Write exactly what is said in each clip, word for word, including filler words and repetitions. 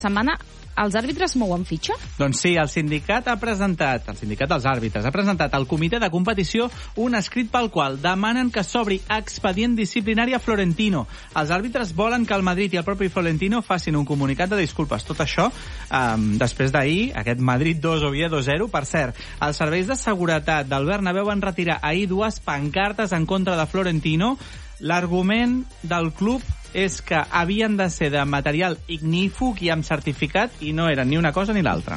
setmana els àrbitres mouen fitxa? Doncs sí, el sindicat ha presentat, el sindicat dels àrbitres ha presentat al comitè de competició un escrit pel qual demanen que s'obri expedient disciplinari a Florentino. Els àrbitres volen que el Madrid i el propi Florentino facin un comunicat de disculpes. Tot això eh, després d'ahir, aquest Madrid dos, Oviedo zero. Per cert, els serveis de seguretat del Bernabéu van retirar ahir dues pancartes en contra de Florentino. L'argument del club és que havien de ser de material ignífug i amb certificat i no eren ni una cosa ni l'altra.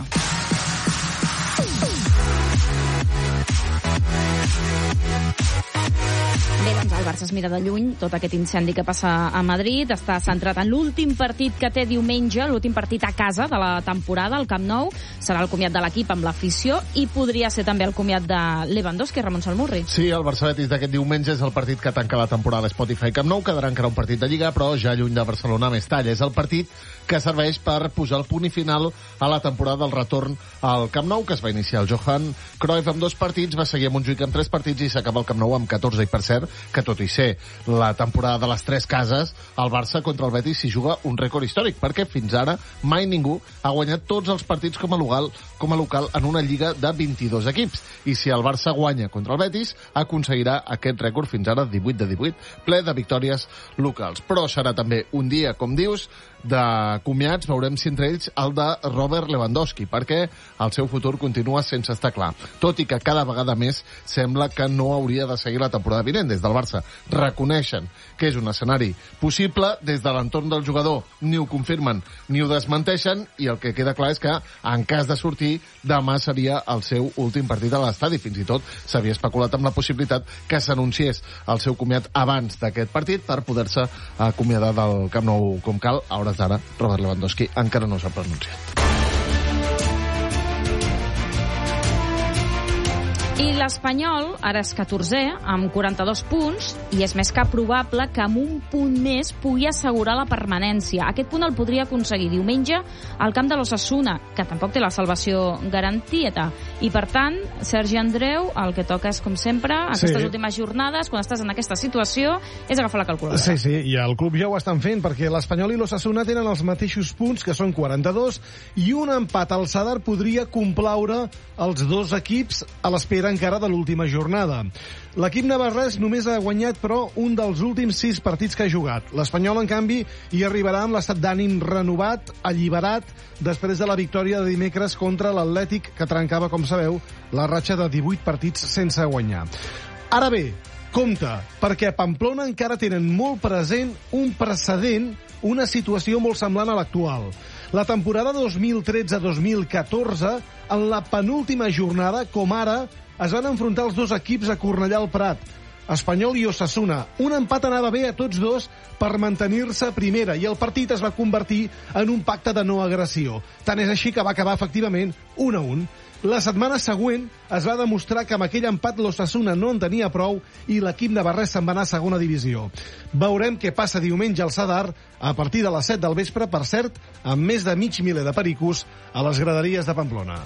Bé, doncs el Barça es mira de lluny tot aquest incendi que passa a Madrid. Està centrat en l'últim partit que té diumenge, l'últim partit a casa de la temporada, al Camp Nou. Serà el comiat de l'equip amb l'afició i podria ser també el comiat de Lewandowski, Ramon Salmurri. Sí, el Barça-Betis d'aquest diumenge és el partit que tanca la temporada a Spotify Camp Nou. Quedarà encara un partit de Lliga, però ja lluny de Barcelona més talla. És el partit que serveix per posar el punt i final a la temporada del retorn al Camp Nou, que es va iniciar el Johan Cruyff amb dos partits, va seguir a Montjuïc amb tres partits i s'acaba el Camp Nou amb catorze. I per cert, que tot i ser la temporada de les tres cases, el Barça contra el Betis s'hi juga un rècord històric, perquè fins ara mai ningú ha guanyat tots els partits com a local, com a local en una lliga de vint-i-dos equips. I si el Barça guanya contra el Betis, aconseguirà aquest rècord fins ara divuit de divuit, ple de victòries locals. Però serà també un dia, com dius, de comiats. Veurem si entre ells el de Robert Lewandowski, perquè el seu futur continua sense estar clar. Tot i que cada vegada més sembla que no hauria de seguir la temporada vinent. Des del Barça reconeixen que és un escenari possible, des de l'entorn del jugador ni ho confirmen ni ho desmenteixen, i el que queda clar és que en cas de sortir, demà seria el seu últim partit a l'estadi. Fins i tot s'havia especulat amb la possibilitat que s'anunciés el seu comiat abans d'aquest partit per poder-se acomiadar del Camp Nou com cal. A hores d'ara, Robert Lewandowski encara no s'ha pronunciat. I l'Espanyol ara és catorzè, amb quaranta-dos punts, i és més que probable que amb un punt més pugui assegurar la permanència. Aquest punt el podria aconseguir diumenge al camp de l'Osasuna, que tampoc té la salvació garantida. I, per tant, Sergi Andreu, el que toca és, com sempre, aquestes sí. últimes jornades, quan estàs en aquesta situació, és agafar la calculadora. Sí, sí, i el club ja ho estan fent, perquè l'Espanyol i l'Osasuna tenen els mateixos punts, que són quaranta-dos, i un empat al Sadar podria complaure els dos equips a l'espera encara de l'última jornada. L'equip navarrès només ha guanyat, però, un dels últims sis partits que ha jugat. L'Espanyol, en canvi, hi arribarà amb l'estat d'ànim renovat, alliberat, després de la victòria de dimecres contra l'Atlètic, que trencava, com sabeu, la ratxa de divuit partits sense guanyar. Ara bé, compte, perquè a Pamplona encara tenen molt present un precedent, una situació molt semblant a l'actual. La temporada dos mil tretze dos mil catorze, en la penúltima jornada, com ara, es van enfrontar els dos equips a Cornellà al Prat, Espanyol i Osasuna. Un empat anava bé a tots dos per mantenir-se a primera, i el partit es va convertir en un pacte de no agressió. Tant és així que va acabar efectivament un a un. La setmana següent es va demostrar que amb aquell empat l'Osasuna no en tenia prou i l'equip navarrès se'n va anar a segona divisió. Veurem què passa diumenge al Sadar a partir de les set del vespre, per cert, amb més de mig miler de pericos a les graderies de Pamplona.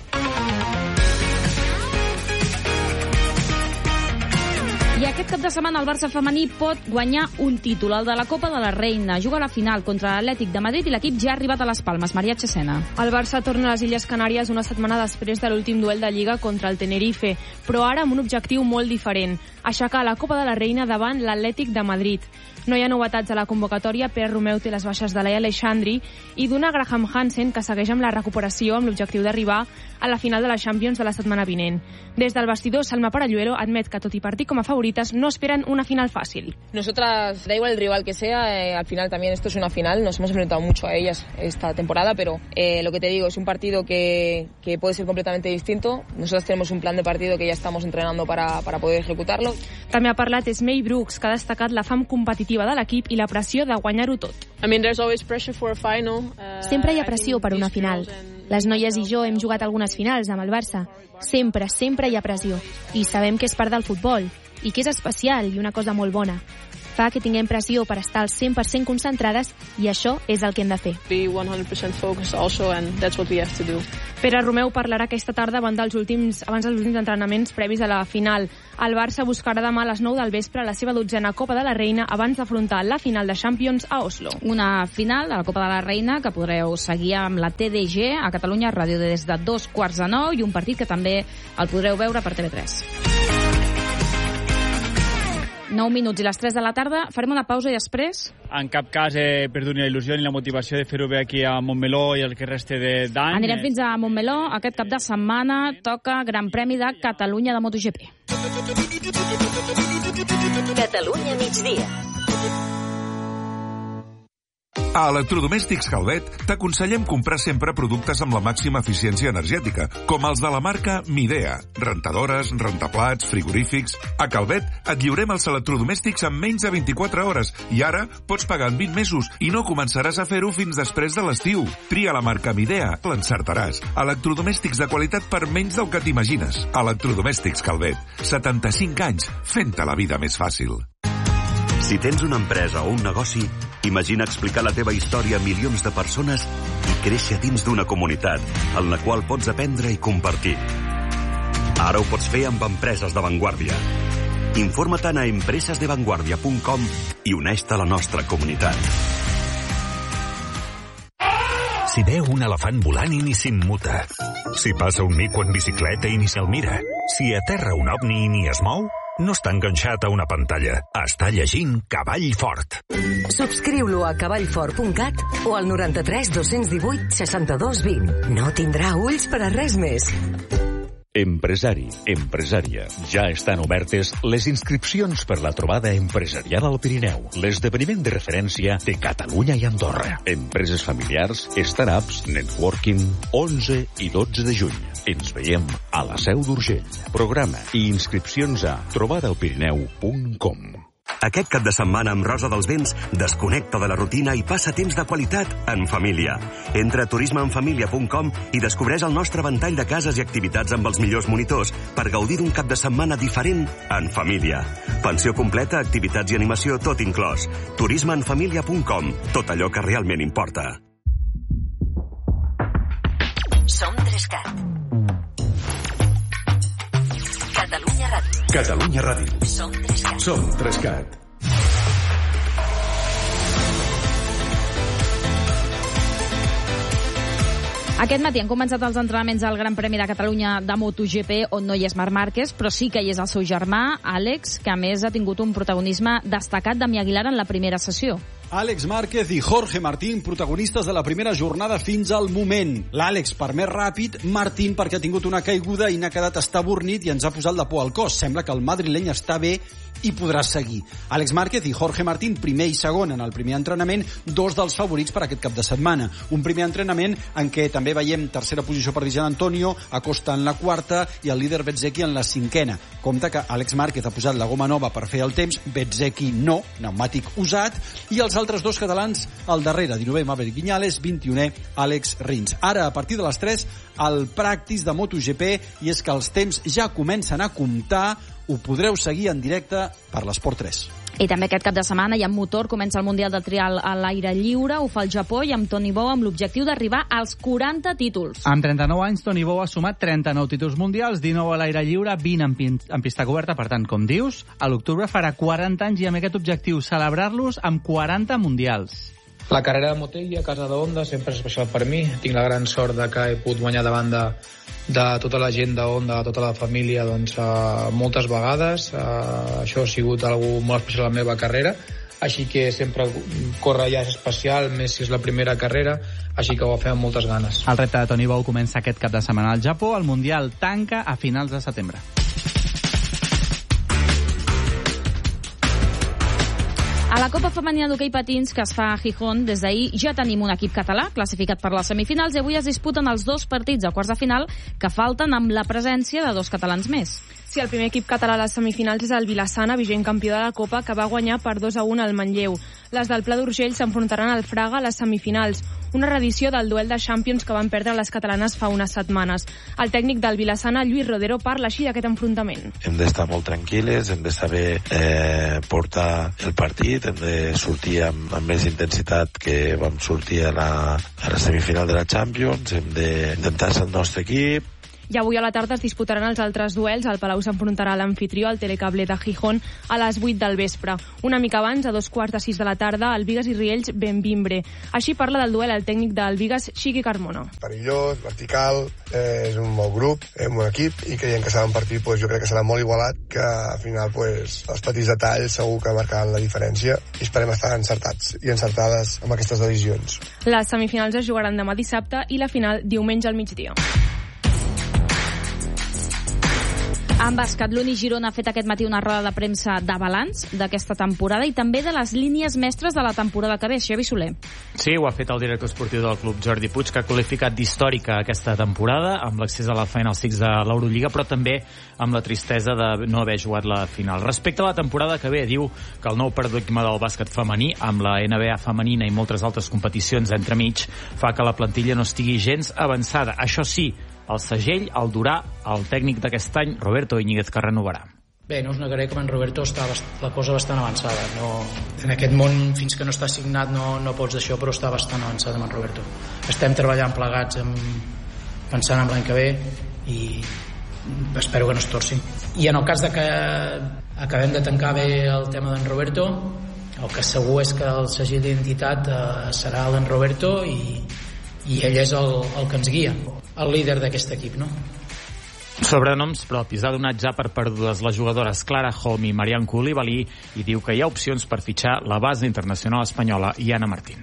I aquest cap de setmana el Barça femení pot guanyar un títol, el de la Copa de la Reina. Juga a la final contra l'Atlètic de Madrid i l'equip ja ha arribat a les Palmes. Maria Chesena. El Barça torna a les Illes Canàries una setmana després de l'últim duel de Lliga contra el Tenerife, però ara amb un objectiu molt diferent: aixecar la Copa de la Reina davant l'Atlètic de Madrid. No hi ha novetats a la convocatòria. Pere Romeu té les baixes de Laia Aleixandri i d'una Graham Hansen, que segueix amb la recuperació amb l'objectiu d'arribar a la final de la Champions de la setmana vinent. Des del vestidor, Salma Paralluelo admet que, tot i partir com a favorites, no esperen una final fácil. Nosotras, da igual el rival que sea, eh, al final también esto es una final. Nos hemos enfrentado mucho a ellas esta temporada, pero eh, lo que te digo, es un partido que, que puede ser completamente distinto. Nosotras tenemos un plan de partido que ya estamos entrenando para, para poder ejecutarlo. També ha parlat Esmei Brooks, que ha destacat la fam competitiva de l'equip i la pressió de guanyar-ho tot. I mean, there's always pressure for a final. Uh, Sempre hi ha pressió per una final. Les noies i jo hem jugat algunes finals amb el Barça. Sempre, sempre hi ha pressió. I sabem que és part del futbol, i que és especial i una cosa molt bona. fa que tinguem pressió per estar al cent per cent concentrades i això és el que hem de fer. Be one hundred percent focused also, and that's what we have to do. Pere Romeu parlarà aquesta tarda abans dels últims, abans dels últims entrenaments previs a la final. El Barça buscarà demà a les nou del vespre la seva dotzena Copa de la Reina abans d'afrontar la final de Champions a Oslo. Una final de la Copa de la Reina que podreu seguir amb la T D G a Catalunya Ràdio des de dos quarts de nou i un partit que també el podreu veure per T V tres. nou minuts i les tres de la tarda. Farem una pausa i després... En cap cas he perdut ni la il·lusió ni la motivació de fer-ho bé aquí a Montmeló i el que reste d'any. Anirem fins a Montmeló. Aquest cap de setmana toca Gran Premi de Catalunya de MotoGP. Catalunya migdia. A Electrodomèstics Calvet t'aconsellem comprar sempre productes amb la màxima eficiència energètica, com els de la marca Midea, rentadores, rentaplats, frigorífics. A Calvet et lliurem els electrodomèstics en menys de vint-i-quatre hores i ara pots pagar en vint mesos i no començaràs a fer-ho fins després de l'estiu. Tria la marca Midea, l'encertaràs. Electrodomèstics de qualitat per menys del que t'imagines. Electrodomèstics Calvet, setanta-cinc anys fent-te la vida més fàcil. Si tens una empresa o un negoci, imagina explicar la teva història a milions de persones i créixer dins d'una comunitat en la qual pots aprendre i compartir. Ara ho pots fer amb empreses de Vanguardia. Informa-te'n a empresas de vanguardia punt com i uneix-te a la nostra comunitat. Si veu un elefant volant i ni s'immuta. Si passa un mico en bicicleta i ni se'l mira. Si aterra un ovni i ni es mou, no està enganxat a una pantalla. Està llegint Cavall Fort. Subscriu-lo a cavallfort punt cat o al noranta-tres dos-cents divuit seixanta-dos vint. No tindrà ulls per a res més. Empresari, empresària. Ja estan obertes les inscripcions per la trobada empresarial al Pirineu, l'esdeveniment de referència de Catalunya i Andorra. Empreses familiars, startups, networking, onze i dotze de juny. Ens veiem a la Seu d'Urgell. Programa i inscripcions a trobada al pirineu punt com. Aquest cap de setmana amb Rosa dels Vents desconnecta de la rutina i passa temps de qualitat en família. Entra a turisme en família punt com i descobreix el nostre ventall de cases i activitats amb els millors monitors per gaudir d'un cap de setmana diferent en família. Pensió completa, activitats i animació, tot inclòs. turisme en família punt com. Tot allò que realment importa. Som Trescat. Catalunya Ràdio. Catalunya Ràdio. Som Trescat. Som Trescat. Aquest matí han començat els entrenaments al Gran Premi de Catalunya de MotoGP, on no hi és Marc Márquez, però sí que hi és el seu germà, Àlex, que a més ha tingut un protagonisme destacat d'Ami Aguilar en la primera sessió. Àlex Márquez i Jorge Martín, protagonistes de la primera jornada fins al moment. L'Àlex per més ràpid, Martín perquè ha tingut una caiguda i n'ha quedat estabornit i ens ha posat la por al cos. Sembla que el madrileny està bé i podrà seguir. Àlex Márquez i Jorge Martín, primer i segon en el primer entrenament, dos dels favorits per aquest cap de setmana. Un primer entrenament en què també veiem tercera posició per Gian Antonio, Acosta en la quarta i el líder Bezzecchi en la cinquena. Compte que Àlex Márquez ha posat la goma nova per fer el temps, Bezzecchi no, pneumàtic usat, i els altres dos catalans al darrere, dinovè Maverick Viñales, vint-i-unè Àlex Rins. Ara, a partir de les tres, el practice de MotoGP, i és que els temps ja comencen a comptar, ho podreu seguir en directe per l'Esport tres. I també aquest cap de setmana i amb motor comença el Mundial de Trial a l'aire lliure, ho fa el Japó i amb Toni Bou amb l'objectiu d'arribar als quaranta títols. Amb trenta-nou anys, Toni Bou ha sumat trenta-nou títols mundials, dinou a l'aire lliure, vint en, pin en pista coberta. Per tant, com dius, a l'octubre farà quaranta anys i amb aquest objectiu celebrar-los amb quaranta mundials. La carrera de Motegi a casa de Honda sempre és especial per mi. Tinc la gran sort de que he pogut guanyar davant de, de tota la gent de Honda, de tota la família, doncs, uh, moltes vegades. Uh, això ha sigut algo molt especial a la meva carrera. Així que sempre córrer ja és especial, més si és la primera carrera, així que ho va fer amb moltes ganes. El repte de Toni Bou comença aquest cap de setmana al Japó. El Mundial tanca a finals de setembre. A la Copa Femenina d'Hoquei Patins, que es fa a Gijón, des d'ahir ja tenim un equip català classificat per les semifinals i avui es disputen els dos partits a quarts de final que falten amb la presència de dos catalans més. Sí, el primer equip català a les semifinals és el Vilassana, vigent campió de la Copa, que va guanyar per dos a un al Manlleu. Les del Pla d'Urgell s'enfrontaran al Fraga a les semifinals, una reedició del duel de Champions que van perdre les catalanes fa unes setmanes. El tècnic del Vilassana, Lluís Rodero, parla així d'aquest enfrontament. Hem d'estar molt tranquil·les, hem de saber eh, portar el partit, hem de sortir amb, amb més intensitat que vam sortir a la, a la semifinal de la Champions, hem d'intentar ser el nostre equip. I avui a la tarda es disputaran els altres duels. El Palau s'enfrontarà a l'anfitrió, al Telecable de Gijón, a les vuit del vespre. Una mica abans, a dos quarts de sis de la tarda, el Vigas i Riells Benvimbre. Així parla del duel el tècnic del Vigas, Xiqui Carmona. Perillós, vertical, eh, és un bon grup, és un bon equip, i creiem que serà un partit, pues, jo crec que serà molt igualat, que al final pues, els petits detalls segur que marcaran la diferència, i esperem estar encertats i encertades amb aquestes decisions. Les semifinals es jugaran demà dissabte i la final diumenge al migdia. En bàsquet, l'Uni Girona ha fet aquest matí una roda de premsa de balanç d'aquesta temporada i també de les línies mestres de la temporada que ve. Xavi Soler. Sí, ho ha fet el director esportiu del club, Jordi Puig, que ha qualificat d'històrica aquesta temporada amb l'accés a la Final Six de l'Eurolliga, però també amb la tristesa de no haver jugat la final. Respecte a la temporada que ve, diu que el nou paradigma del bàsquet femení, amb la N B A femenina i moltes altres competicions entremig, fa que la plantilla no estigui gens avançada. Això sí, el segell el durà el tècnic d'aquest any, Roberto Íñiguez, que renovarà. Bé, no us negaré que amb en Roberto està la cosa bastant avançada. No, en aquest món, fins que no està signat, no, no pots d'això, però està bastant avançada amb en Roberto. Estem treballant plegats, amb, pensant en l'any que ve, i espero que no es torci. I en el cas de que acabem de tancar bé el tema d'en Roberto, el que segur és que el segell d'identitat eh, serà l'en Roberto, i, i ell és el, el que ens guia, el líder d'aquest equip, no? Sobre noms propis, ha donat ja per perdudes les jugadores Clara Holm i Marian Coulibaly i diu que hi ha opcions per fitxar la base internacional espanyola Iana Martín.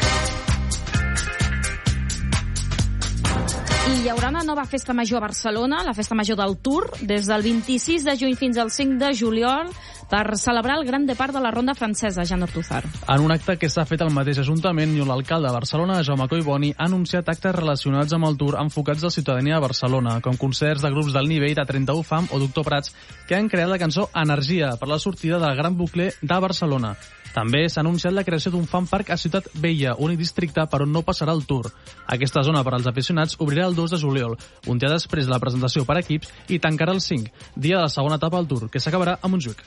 I hi haurà una nova festa major a Barcelona, la festa major del Tour, des del vint-i-sis de juny fins al cinc de juliol, per celebrar el Gran Depart de la ronda francesa, Jan Ortuzar. En un acte que s'ha fet al mateix Ajuntament, i l'alcalde de Barcelona, Jaume Collboni, ha anunciat actes relacionats amb el Tour enfocats a la ciutadania de Barcelona, com concerts de grups del nivell de trenta-u Fam o Doctor Prats, que han creat la cançó Energia per la sortida del Gran Bucler de Barcelona. També s'ha anunciat la creació d'un fan park a Ciutat Vella, únic districte per on no passarà el Tour. Aquesta zona per als aficionats obrirà el dos de juliol, un dia després de la presentació per equips, i tancarà el cinc, dia de la segona etapa del Tour, que s'acabarà a Montjuïc.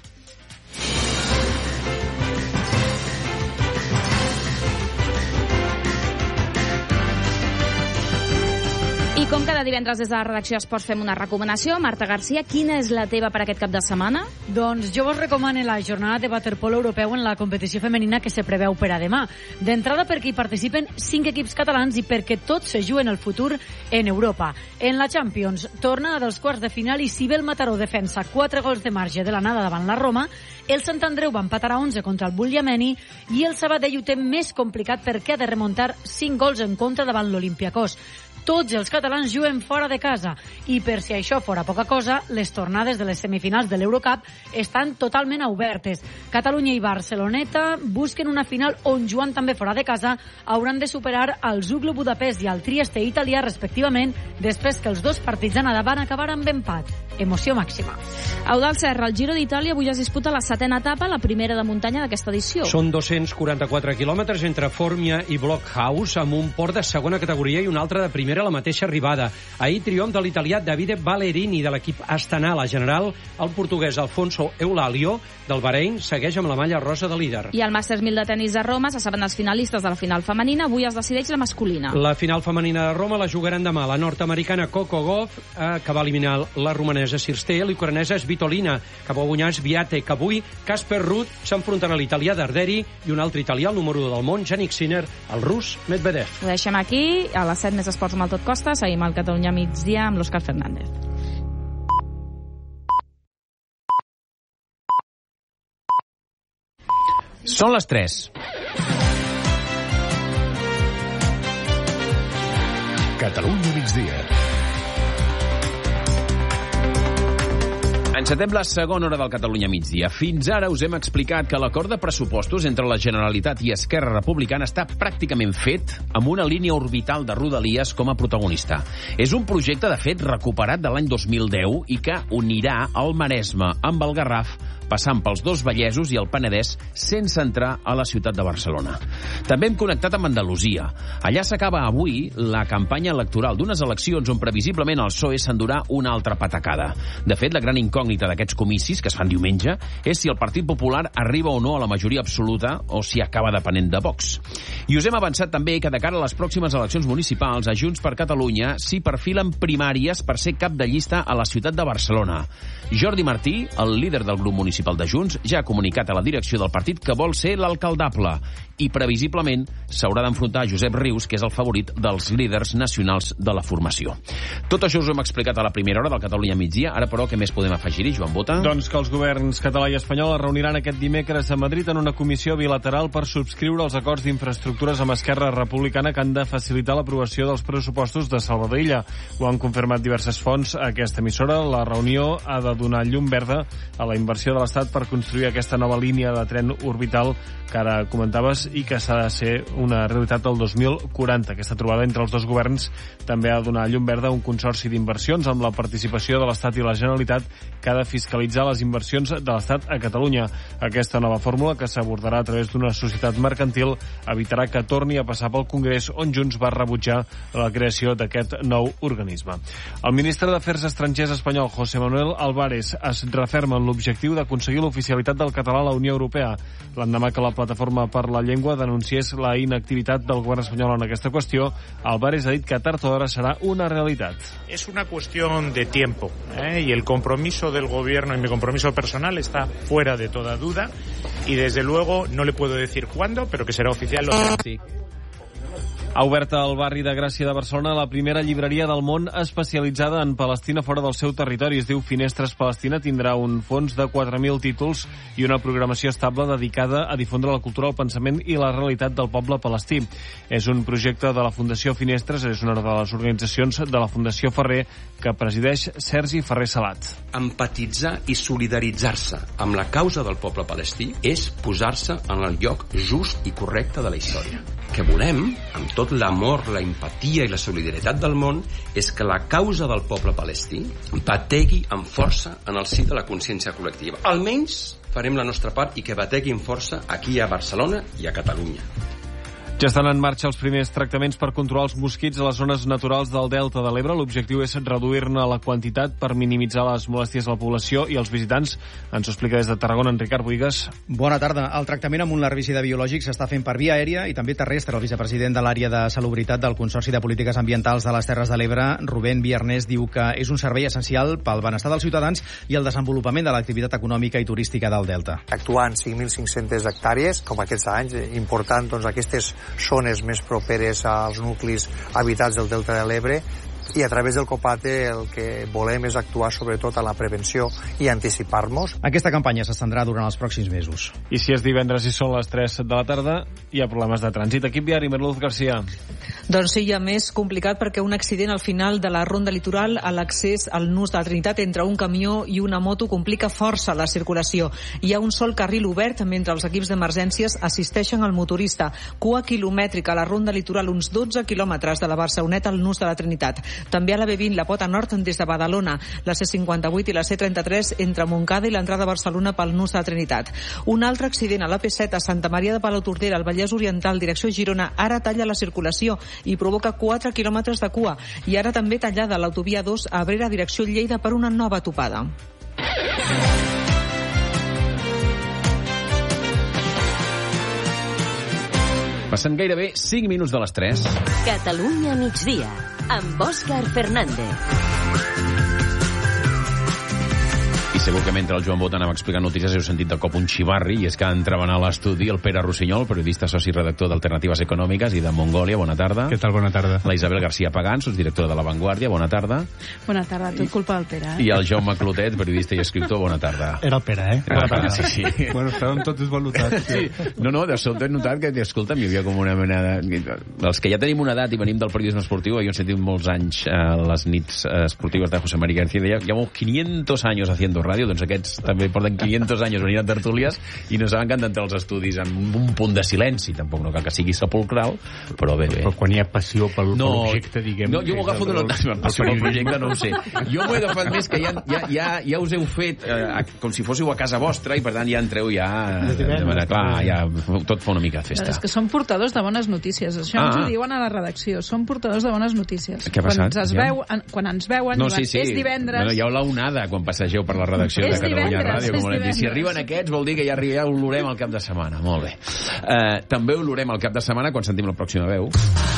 I com cada divendres des de la redacció d'Esports fem una recomanació. Marta Garcia, quina és la teva per aquest cap de setmana? Doncs jo vos recomano la jornada de waterpolo europeu en la competició femenina que se preveu per a demà. D'entrada perquè hi participen cinc equips catalans i perquè tots se juguen el futur en Europa. En la Champions, torna dels quarts de final i si bé el Mataró defensa quatre gols de marge de l'anada davant la Roma, el Sant Andreu va empatar a onze contra el Bugliameni i el Sabadell ho té més complicat perquè ha de remuntar cinc gols en contra davant l'Olympiacos. Tots els catalans juguen fora de casa i per si això fora poca cosa, les tornades de les semifinals de l'Eurocup estan totalment obertes. Catalunya i Barceloneta busquen una final on, jugant també fora de casa, hauran de superar el Zuglo Budapest i el Trieste italià respectivament, després que els dos partits d'anada van acabar amb empat. Emoció màxima. Eudald Serra, el Giro d'Itàlia avui es disputa la setena etapa, la primera de muntanya d'aquesta edició. Són dos-cents quaranta-quatre quilòmetres entre Formia i Blockhouse, amb un port de segona categoria i un altre de primera a la mateixa arribada. Ahir triomf de l'italià Davide Ballerini de l'equip Astana. La general, el portuguès Alfonso Eulalio del Bahrein segueix amb la malla rosa de líder. I al Masters mil de tenis de Roma se saben els finalistes de la final femenina. Avui es decideix la masculina. La final femenina de Roma la jugaran demà. La nord-americana Coco Gauff, eh, que va eliminar la romanesa Cirstea, i l'ucranesa Svitolina, que va guanyar Swiatek. Avui Casper Ruud s'enfrontarà a l'italià Darderi i un altre italià, el número un del món, Jannik Sinner, el rus Medvedev. Ho deixem aquí. A les set més esports amb el Tot Costa. Seguim al Catalunya migdia amb l'Òscar Fernández. Són les tres. Catalunya migdia. Encetem la segona hora del Catalunya migdia. Fins ara us hem explicat que l'acord de pressupostos entre la Generalitat i Esquerra Republicana està pràcticament fet amb una línia orbital de Rodalies com a protagonista. És un projecte, de fet, recuperat de l'any dos mil deu i que unirà el Maresme amb el Garraf, passant pels dos Vallesos i el Penedès sense entrar a la ciutat de Barcelona. També hem connectat amb Andalusia. Allà s'acaba avui la campanya electoral d'unes eleccions on previsiblement el P S O E s'endurà una altra patacada. De fet, la gran incògnita d'aquests comicis, que es fan diumenge, és si el Partit Popular arriba o no a la majoria absoluta o si acaba depenent de Vox. I us hem avançat també que de cara a les pròximes eleccions municipals, a Junts per Catalunya s'hi perfilen primàries per ser cap de llista a la ciutat de Barcelona. Jordi Martí, el líder del grup municipal de Junts, ja ha comunicat a la direcció del partit que vol ser l'alcaldable i previsiblement s'haurà d'enfrontar a Josep Rius, que és el favorit dels líders nacionals de la formació. Tot això us ho hem explicat a la primera hora del Catalunya migdia. Ara, però, què més podem afegir-hi, Joan Bota? Doncs que els governs català i espanyol es reuniran aquest dimecres a Madrid en una comissió bilateral per subscriure els acords d'infraestructures amb Esquerra Republicana que han de facilitar l'aprovació dels pressupostos de Salvador Illa. Ho han confirmat diverses fonts a aquesta emissora. La reunió ha de donar llum verda a la inversió de l'Estat per construir aquesta nova línia de tren orbital que ara comentaves i que s'ha de ser una realitat el dos mil quaranta. Aquesta trobada entre els dos governs també ha de donar llum verda a un consorci d'inversions amb la participació de l'Estat i la Generalitat que ha de fiscalitzar les inversions de l'Estat a Catalunya. Aquesta nova fórmula, que s'abordarà a través d'una societat mercantil, evitarà que torni a passar pel Congrés, on Junts va rebutjar la creació d'aquest nou organisme. El ministre d'Afers Estrangers espanyol, José Manuel Álvarez, es referma en l'objectiu d'aconseguir l'oficialitat del català a la Unió Europea. L'endemà que la Plataforma per la Llengua denunciés la inactivitat del govern espanyol en aquesta qüestió, Álvarez ha dit que tard o d'hora serà una realitat. Es una cuestión de tiempo, ¿eh? Y el compromiso del gobierno y mi compromiso personal está fuera de toda duda y desde luego no le puedo decir cuándo, pero que será oficial lo será. Sí. Ha obert al barri de Gràcia de Barcelona la primera llibreria del món especialitzada en Palestina fora del seu territori. Es diu Finestres Palestina. Tindrà un fons de quatre mil títols i una programació estable dedicada a difondre la cultura, el pensament i la realitat del poble palestí. És un projecte de la Fundació Finestres, és una de les organitzacions de la Fundació Ferrer que presideix Sergi Ferrer Salat. Empatitzar i solidaritzar-se amb la causa del poble palestí és posar-se en el lloc just i correcte de la història. Que volem, amb tot l'amor, la empatia i la solidaritat del món, és que la causa del poble palestí bategui amb força en el si de la consciència col·lectiva. Almenys farem la nostra part i que bategui amb força aquí a Barcelona i a Catalunya. Ja estan en marxa els primers tractaments per controlar els mosquits a les zones naturals del Delta de l'Ebre. L'objectiu és reduir-ne la quantitat per minimitzar les molèsties a la població i als visitants. Ens ho explica des de Tarragona en Ricard Buigas. Bona tarda. El tractament amb un larvicida biològic s'està fent per via aèria i també terrestre. El vicepresident de l'àrea de salubritat del Consorci de Polítiques Ambientals de les Terres de l'Ebre, Rubén Viernès, diu que és un servei essencial pel benestar dels ciutadans i el desenvolupament de l'activitat econòmica i turística del Delta. Actuar en cinc mil cinc-centes hectàrees, com aquests anys, important, doncs aquestes zones més properes als nuclis habitats del Delta de l'Ebre, i a través del COPATE el que volem és actuar sobretot a la prevenció i anticipar-nos. Aquesta campanya s'estendrà durant els pròxims mesos. I si és divendres i són les tres de la tarda, hi ha problemes de trànsit. Equip viari, Merluz Garcia. Doncs sí, ja més complicat perquè un accident al final de la ronda litoral a l'accés al nus de la Trinitat entre un camió i una moto complica força la circulació. Hi ha un sol carril obert mentre els equips d'emergències assisteixen al motorista. Cua quilomètrica a la ronda litoral, uns dotze quilòmetres de la Barceloneta al nus de la Trinitat. També a la B vint, la Pota Nord des de Badalona, la C cinquanta-vuit i la C trenta-tres entre Montcada i l'entrada a Barcelona pel nus de la Trinitat. Un altre accident a l'A P set a Santa Maria de Palautordera, al Vallès Oriental, direcció Girona, ara talla la circulació i provoca quatre quilòmetres de cua. I ara també tallada l'autovia dos a Abrera, direcció Lleida, per una nova topada. Passen gairebé cinc minuts de les tres. Catalunya migdia, amb Òscar Fernández. I segur que mentre el Joan Bota anava explicant notícies heu sentit de cop un xivarri, i és que entraven a l'estudi el Pere Rossinyol, periodista soci redactor d'Alternatives Econòmiques i de Mongòlia. Bona tarda. Què tal? Bona tarda. La Isabel García Pagán, subdirectora de La Vanguardia. Bona tarda. Bona tarda. Tot culpa del Pere. Eh? I el Jaume Clotet, periodista i escriptor. Bona tarda. Era el Pere, eh? Era el Pere, sí, sí. Bueno, estàvem tots desvalutats. Sí. No, no, de sobte he notat que, escolta'm, hi havia com una mena de... Els que ja tenim una edat i venim del periodisme esportiu, jo he sentit molts anys a les nits esportives de José María García, llevamos quinientos años haciendo radio. ràdio, doncs aquests també porten quinientos anys venint a tertúlies i no saben que han d'entrar als estudis amb un punt de silenci, tampoc no cal que sigui sepulcral, però bé, bé. Però quan hi ha passió pel, no, per l'objecte, diguem... No, jo m'ho agafo de la passió pel projecte, no ho sé. Jo m'ho he agafat més que ja, ja, ja, ja us heu fet eh, com si fóssiu a casa vostra i per tant ja entreu ja... De manera, clar, ja tot fa una mica de festa. És que són portadors de bones notícies. Això ah. ens ho diuen a la redacció. Són portadors de bones notícies. Què ha passat? Quan ens, ja? veu, quan ens veuen, no, diuen, sí, sí. és divendres... Bueno, hi ha la onada quan passegeu per la redacció de Catalunya Ràdio. Com dir. Si arriben aquests vol dir que ja, ja olorem el cap de setmana. Molt bé. Uh, també olorem el cap de setmana quan sentim la pròxima veu.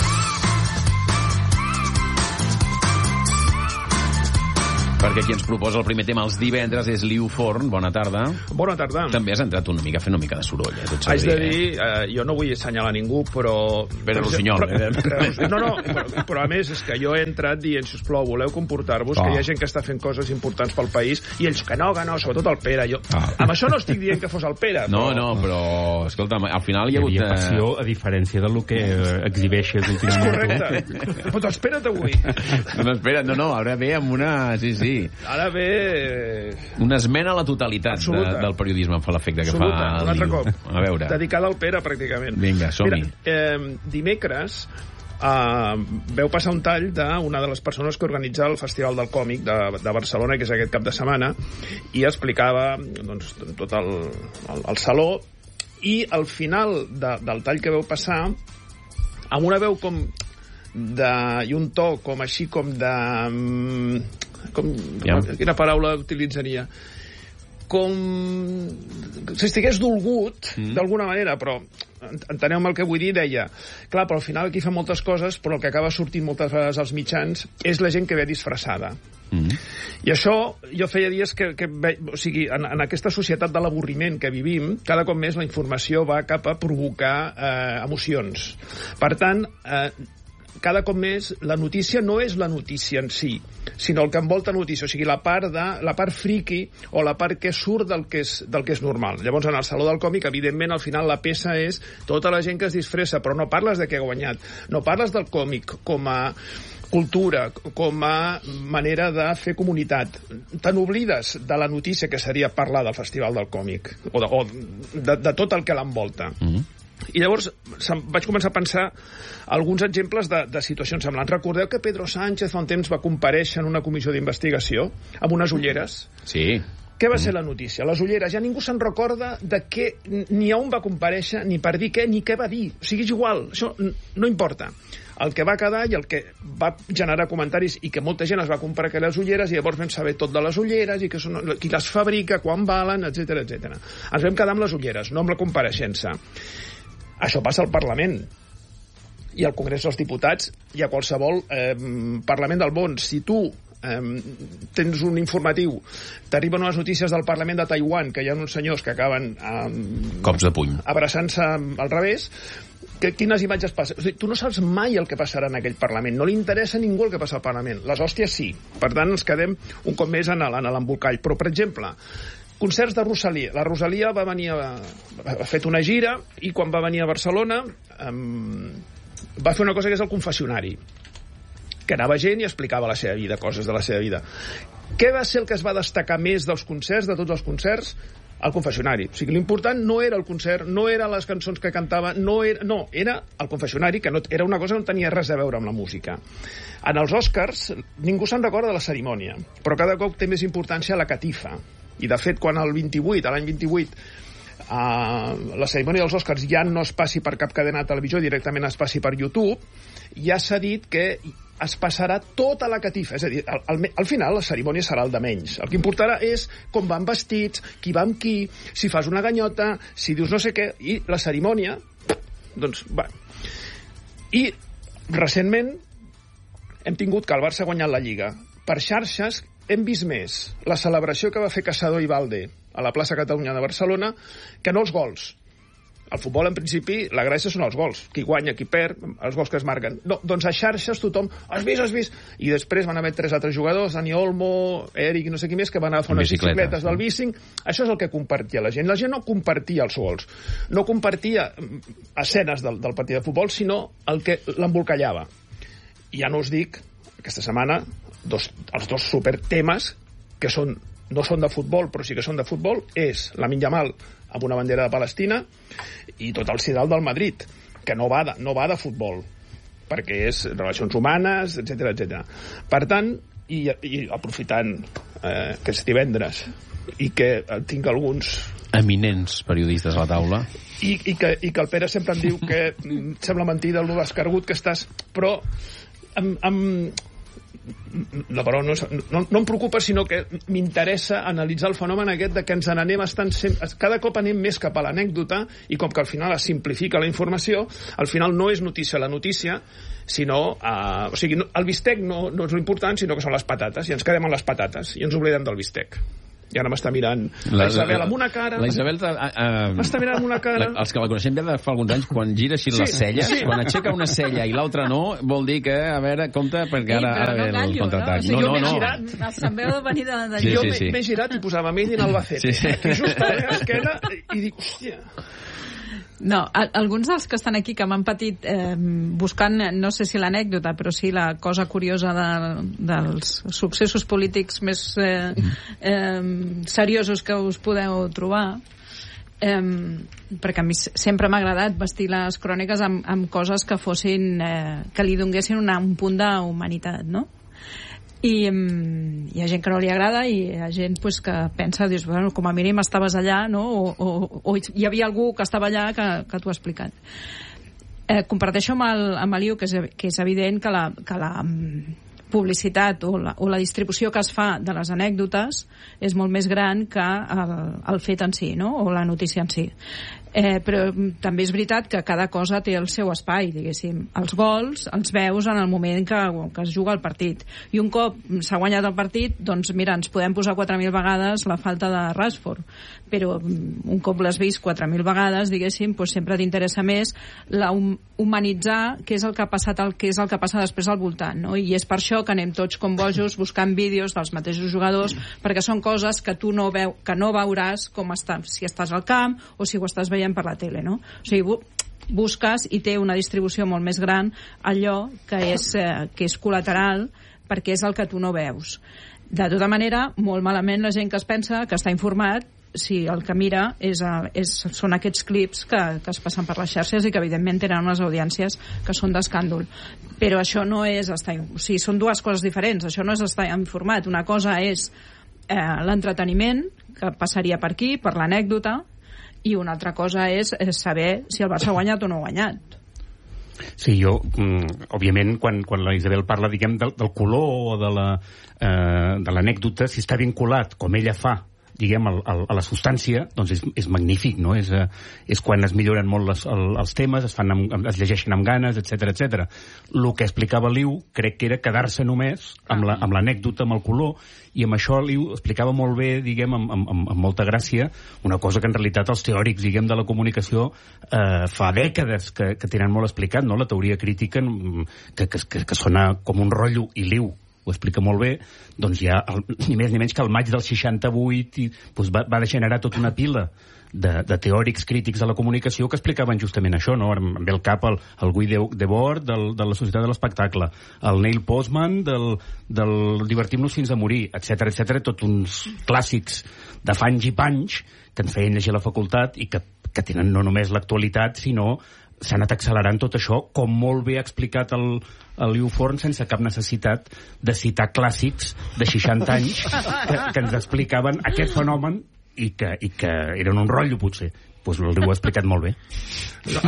Perquè qui ens proposa el primer tema els divendres és Liu Forn. Bona tarda. Bona tarda. També has entrat una mica, fent una mica de soroll. Eh? Tot Haig de dir, dir, eh, jo no vull assenyalar ningú, però... Pere Rossinyol. Però, eh? No, no, però, però a més és que jo he entrat dient, sisplau, voleu comportar-vos, oh. que hi ha gent que està fent coses importants pel país, i ells que no, que no, sobretot el Pere. Jo, oh. Amb això no estic dient que fos el Pere. No, però... no, però, escolta, al final hi ha hagut... Hi havia passió, a diferència del que exhibeixes últimament. És correcte. Però espera't avui. No, espera't, no, no, ara ve amb una... Sí, sí. Ara ve... Una esmena a la totalitat de, del periodisme em fa l'efecte que Absoluta. fa un altre cop. A veure. Dedicada al Pere, pràcticament. Vinga, som-hi. Mira, eh, dimecres eh, veu passar un tall d'una de les persones que organitza el Festival del Còmic de, de Barcelona, que és aquest cap de setmana, i explicava doncs, tot el, el, el saló, i al final de, del tall que veu passar, amb una veu com de, i un to com així com de... Com, yeah. Quina paraula utilitzaria? Com si estigués dolgut, mm. d'alguna manera, però enteneu-me el que vull dir, deia, clar, però al final aquí fa moltes coses, però el que acaba sortint moltes vegades als mitjans és la gent que ve disfressada. Mm. I això, jo feia dies que, que ve, o sigui, en, en aquesta societat de l'avorriment que vivim, cada cop més la informació va cap a provocar eh, emocions. Per tant, eh, cada cop més la notícia no és la notícia en si, sinó el que envolta notícia, o sigui, la part de la part friki o la part que surt del que és, del que és normal. Llavors, en el Saló del Còmic, evidentment, al final la peça és tota la gent que es disfressa, però no parles de què ha guanyat, no parles del còmic com a cultura, com a manera de fer comunitat. Te n'oblides de la notícia que seria parlar del Festival del Còmic, o de, o de, de tot el que l'envolta. Mm-hmm. I llavors vaig començar a pensar alguns exemples de, de situacions semblants. Recordeu que Pedro Sánchez fa un temps va comparèixer en una comissió d'investigació amb unes ulleres? Sí. Què va ser la notícia? Les ulleres. Ja ningú se'n recorda de què, ni a on va comparèixer, ni per dir què, ni què va dir. O sigui, és igual. Això no importa. El que va quedar i el que va generar comentaris i que molta gent es va comprar aquelles ulleres i llavors vam saber tot de les ulleres i que són, qui les fabrica, quan valen, etcètera, etcètera. Ens vam quedar amb les ulleres, no amb la compareixença. Això passa al Parlament i al Congrés dels Diputats i a qualsevol eh, Parlament del món. Si tu eh, tens un informatiu, t'arriben unes notícies del Parlament de Taiwan, que hi ha uns senyors que acaben eh, cops de puny abraçant-se al revés, que, quines imatges passen? O sigui, tu no saps mai el que passarà en aquell Parlament, no li interessa a ningú el que passa al Parlament. Les hòsties sí, per tant ens quedem un cop més en l'embolcall. Però, per exemple, concerts de Rosalia. La Rosalia va venir a, ha fet una gira i quan va venir a Barcelona um, va fer una cosa que és el confessionari, que anava gent i explicava la seva vida, coses de la seva vida. Què va ser el que es va destacar més dels concerts, de tots els concerts? El confessionari. O sigui, l'important no era el concert, no eren les cançons que cantava, no era, no, era el confessionari, que no, era una cosa que no tenia res a veure amb la música. En els Oscars ningú se'n recorda de la cerimònia, però cada cop té més importància la catifa. I, de fet, quan el vint-i-vuit, a l'any vint-i-vuit, uh, la cerimònia dels Oscars ja no es passi per cap cadena de televisió, directament es passi per YouTube, ja s'ha dit que es passarà tota la catifa. És a dir, al, al, al final la cerimònia serà el de menys. El que importarà és com van vestits, qui va amb qui, si fas una ganyota, si dius no sé què, i la cerimònia, doncs, va. I, recentment, hem tingut que el Barça ha guanyat la Lliga. Per xarxes, hem vist més la celebració que va fer Casado i Valde a la plaça Catalunya de Barcelona que no els gols. Al futbol, en principi, la gràcia són els gols. Qui guanya, qui perd, els gols que es marquen. No, doncs a xarxes tothom, has vist, has vist? I després van haver tres altres jugadors, Dani Olmo, Eric i no sé qui més, que van agafar unes bicicletes del bicing. Això és el que compartia la gent. La gent no compartia els gols, no compartia escenes del, del partit de futbol, sinó el que l'embolcallava. I ja no us dic, aquesta setmana, dos, els dos supertemes que són no són de futbol, però sí que són de futbol, és Lamine Yamal amb una bandera de Palestina i tot el sidal del Madrid, que no va de, no va de futbol, perquè és relacions humanes, etcètera, etcètera. Per tant, i, i aprofitant eh, que és divendres i que tinc alguns eminents periodistes a la taula i, i, que, i que el Pere sempre em diu que sembla mentida el d'escargut que estàs, però amb, amb no, però no, no, no em preocupa, sinó que m'interessa analitzar el fenomen aquest de que ens n'anem estant sempre, cada cop anem més cap a l'anècdota, i com que al final es simplifica la informació, al final no és notícia la notícia, sinó uh, o sigui, no, el bistec no, no és l'important, sinó que són les patates, i ens quedem amb les patates i ens oblidem del bistec. I ara m'està mirant la, la Isabel amb una cara. La Isabel uh, uh, m'està mirant amb una cara. La, els que la coneixem ja de fa alguns anys, quan gira així sí, les celles, sí. Quan aixeca una cella i l'altra no, vol dir que, a veure, compte, perquè ara, sí, ara no ve gallo, el contraatac. No? O sigui, no, no, no. Girat, se'm veu de venir de, de sí, jo sí, sí. m'he girat i posava ell en Albacete. Sí, sí. I just a l'esquena i dic, hòstia... No, a, alguns dels que estan aquí que m'han patit eh, buscant, no sé si l'anècdota, però sí la cosa curiosa de, dels successos polítics més eh, eh, seriosos que us podeu trobar, eh, perquè a mi sempre m'ha agradat vestir les cròniques amb, amb coses que fossin eh, que li donguessin una, un punt d'humanitat, no? I um, hi ha gent que no li agrada i hi ha gent pues, que pensa, dius, bueno, com a mínim estaves allà, no? o, o, o hi havia algú que estava allà que, que t'ho ha explicat. Eh, comparteixo amb el, amb el Liu que és, que és evident que la, que la um, publicitat o la, o la distribució que es fa de les anècdotes és molt més gran que el, el fet en si, no? O la notícia en si. Eh, però també és veritat que cada cosa té el seu espai, diguéssim. Els gols els veus en el moment que, que es juga el partit. I un cop s'ha guanyat el partit, doncs mira, ens podem posar quatre mil vegades la falta de Rashford, però un cop l'has vist quatre mil vegades, diguéssim, doncs sempre t'interessa més la hum humanitzar què és el que ha passat, el, què és el que passa després al voltant, no? I és per això que anem tots com bojos buscant vídeos dels mateixos jugadors, perquè són coses que tu no, veu, que no veuràs com està, si estàs al camp o si ho estàs veient per la tele, no? O sigui, busques i té una distribució molt més gran allò que és, eh, que és col·lateral perquè és el que tu no veus. De tota manera, molt malament la gent que es pensa que està informat si el que mira és, és, són aquests clips que, que es passen per les xarxes i que evidentment tenen unes audiències que són d'escàndol. Però això no és estar... O sigui, són dues coses diferents. Això no és estar informat. Una cosa és eh, l'entreteniment, que passaria per aquí, per l'anècdota, i una altra cosa és saber si el Barça ha guanyat o no ha guanyat. Sí, jo, mm, òbviament, quan, quan la Isabel parla, diguem, del, del color o de la, eh, de l'anècdota, si està vinculat, com ella fa, diguem, el, el, a la substància, doncs és, és magnífic, no? És, eh, és quan es milloren molt les, el, els temes, es, fan amb, es llegeixen amb ganes, etcètera, etcètera. El que explicava Liu, crec que era quedar-se només amb la, amb l'anècdota, amb el color, i amb això Liu explicava molt bé, diguem, amb, amb, amb, amb molta gràcia, una cosa que en realitat els teòrics, diguem, de la comunicació eh, fa dècades que, que tenen molt explicat, no? La teoria crítica, que, que, que, que sona com un rotllo, i Liu ho explica molt bé, doncs ja, el, ni més ni menys que el maig del seixanta-vuit i, doncs va, va generar tota una pila de, de teòrics crítics de la comunicació que explicaven justament això, no? Em ve al cap el, el Guy Debord del, de la Societat de l'Espectacle, el Neil Postman del, del Divertim-nos fins a morir, etcètera, etcètera, tots uns clàssics de fanys i panys que ens feien llegir a la facultat i que, que tenen no només l'actualitat, sinó s'ha anat accelerant tot això, com molt bé ha explicat el, el Liu Forn, sense cap necessitat de citar clàssics de seixanta anys que, que ens explicaven aquest fenomen i que, i que eren un rotllo, potser. Doncs el Liu ho ha explicat molt bé. No,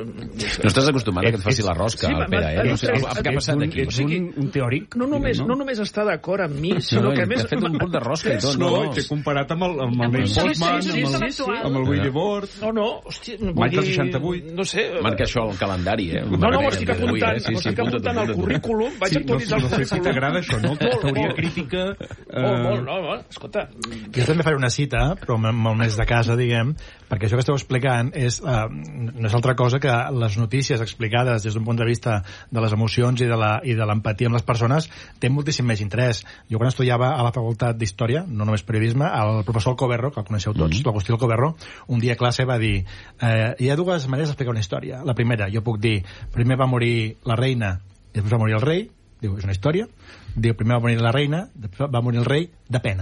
no estàs acostumat a que et faci la rosca, sí, Pere, eh? No sé, què ha passat aquí? Ets un, un teòric? No només, no només està d'acord amb mi, sinó no, que a més... T'ha fet un punt de rosca i tot, no? No, no. T'he comparat amb el, amb el Neil Postman, sí, sí, sí, amb el, sí, sí. amb el Guy Debord... No, no, hòstia... Maig del seixanta-vuit. No sé... Marca això al calendari, eh? No, no, ho estic apuntant, ho estic apuntant al currículum, vaig actualitzar el currículum. No sé si t'agrada això, no? Teoria crítica... Molt, molt, no, no, escolta... Jo també faré una cita, però molt més de casa, diguem, perquè això que esteu explicant és, uh, no és altra cosa que les notícies explicades des d'un punt de vista de les emocions i de l'empatia amb les persones té moltíssim més interès. Jo quan estudiava a la facultat d'Història, no només periodisme, el professor Alcoberro, que el coneixeu tots, mm-hmm. l'Agustí Alcoberro, un dia a classe va dir eh, hi ha dues maneres d'explicar una història. La primera, jo puc dir, primer va morir la reina i després va morir el rei, diu, és una història. Diu, primer va morir la reina, després va morir el rei de pena.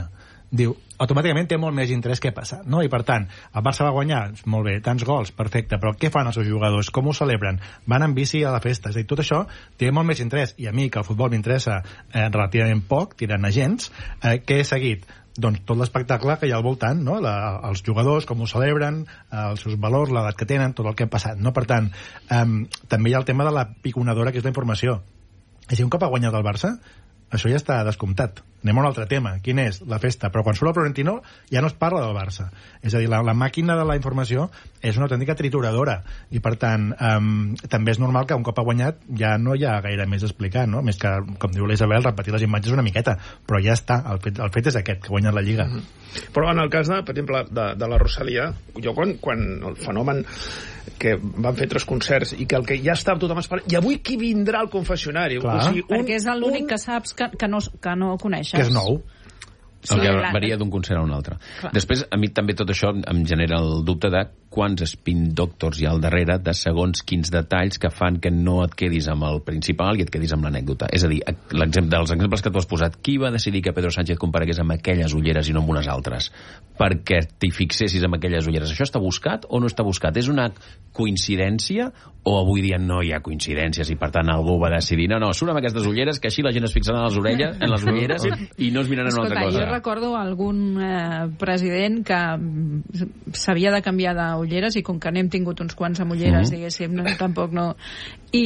diu, automàticament té molt més interès què passa, no? I per tant, el Barça va guanyar, molt bé, tants gols, perfecte, però què fan els seus jugadors? Com ho celebren? Van en bici a la festa? És a dir, tot això té molt més interès, i a mi, que el futbol m'interessa eh, relativament poc, tirant a gens, eh, què he seguit? Doncs tot l'espectacle que hi ha al voltant, no? La, els jugadors, com ho celebren, els seus valors, l'edat que tenen, tot el que ha passat, no? Per tant, eh, també hi ha el tema de la piconadora, que és la informació. És a dir, un cop ha guanyat el Barça, això ja està descomptat. Anem a un altre tema. Quin és? La festa. Però quan surt el Florentino ja no es parla del Barça. És a dir, la, la màquina de la informació és una autèntica trituradora. I, per tant, um, també és normal que un cop ha guanyat ja no hi ha gaire més a explicar, no? Més que, com diu l'Isabel, repetir les imatges una miqueta. Però ja està. El fet, el fet és aquest, que ha guanyat la Lliga. Mm-hmm. Però en el cas, de, per exemple, de, de la Rosalia, jo quan, quan el fenomen que van fer tres concerts i que el que ja estava tothom esperant, i avui qui vindrà al confessionari? Clar. O sigui, un, perquè és l'únic un... que saps que, que, no, que no coneixes. Que és nou. Sí, el que varia d'un concert a un altre. Clar. Després, a mi també tot això em genera el dubte de quants spin doctors hi ha al darrere de segons quins detalls que fan que no et quedis amb el principal i et quedis amb l'anècdota. És a dir, l'exemple, dels exemples que tu has posat, qui va decidir que Pedro Sánchez comparegués amb aquelles ulleres i no amb unes altres? Perquè t'hi fixessis amb aquelles ulleres. Això està buscat o no està buscat? És una coincidència o avui dia no hi ha coincidències i per tant algú va decidir no, no, surt amb aquestes ulleres que així la gent es fixarà en les orelles, en les ulleres i no es miraran en una altra cosa. Jo recordo algun eh, president que s'havia de canviar d'ulleres i com que n'hem tingut uns quants amb ulleres, mm-hmm. diguéssim, no, tampoc no... I...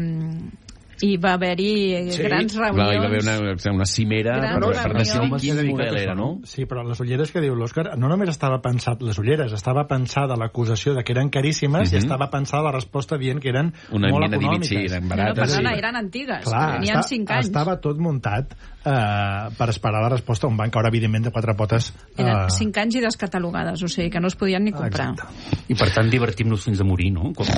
i va haver-hi sí. grans reunions. Clar, hi va haver una, una cimera per, per decidir quin model era, no? Sí, però les ulleres que diu l'Òscar, no només estava pensat les ulleres, estava pensada l'acusació de que eren caríssimes mm-hmm. i estava pensada la resposta dient que eren una molt econòmiques. Sí, eren barates. No, perdona, sí. eren antigues, clar, n'hi ha cinc anys. Estava tot muntat eh, per esperar la resposta, on van caure, evidentment, de quatre potes. Eh... Eren cinc anys i descatalogades, o sigui que no es podien ni comprar. Exacte. I per tant divertim-nos fins a morir, no? Com...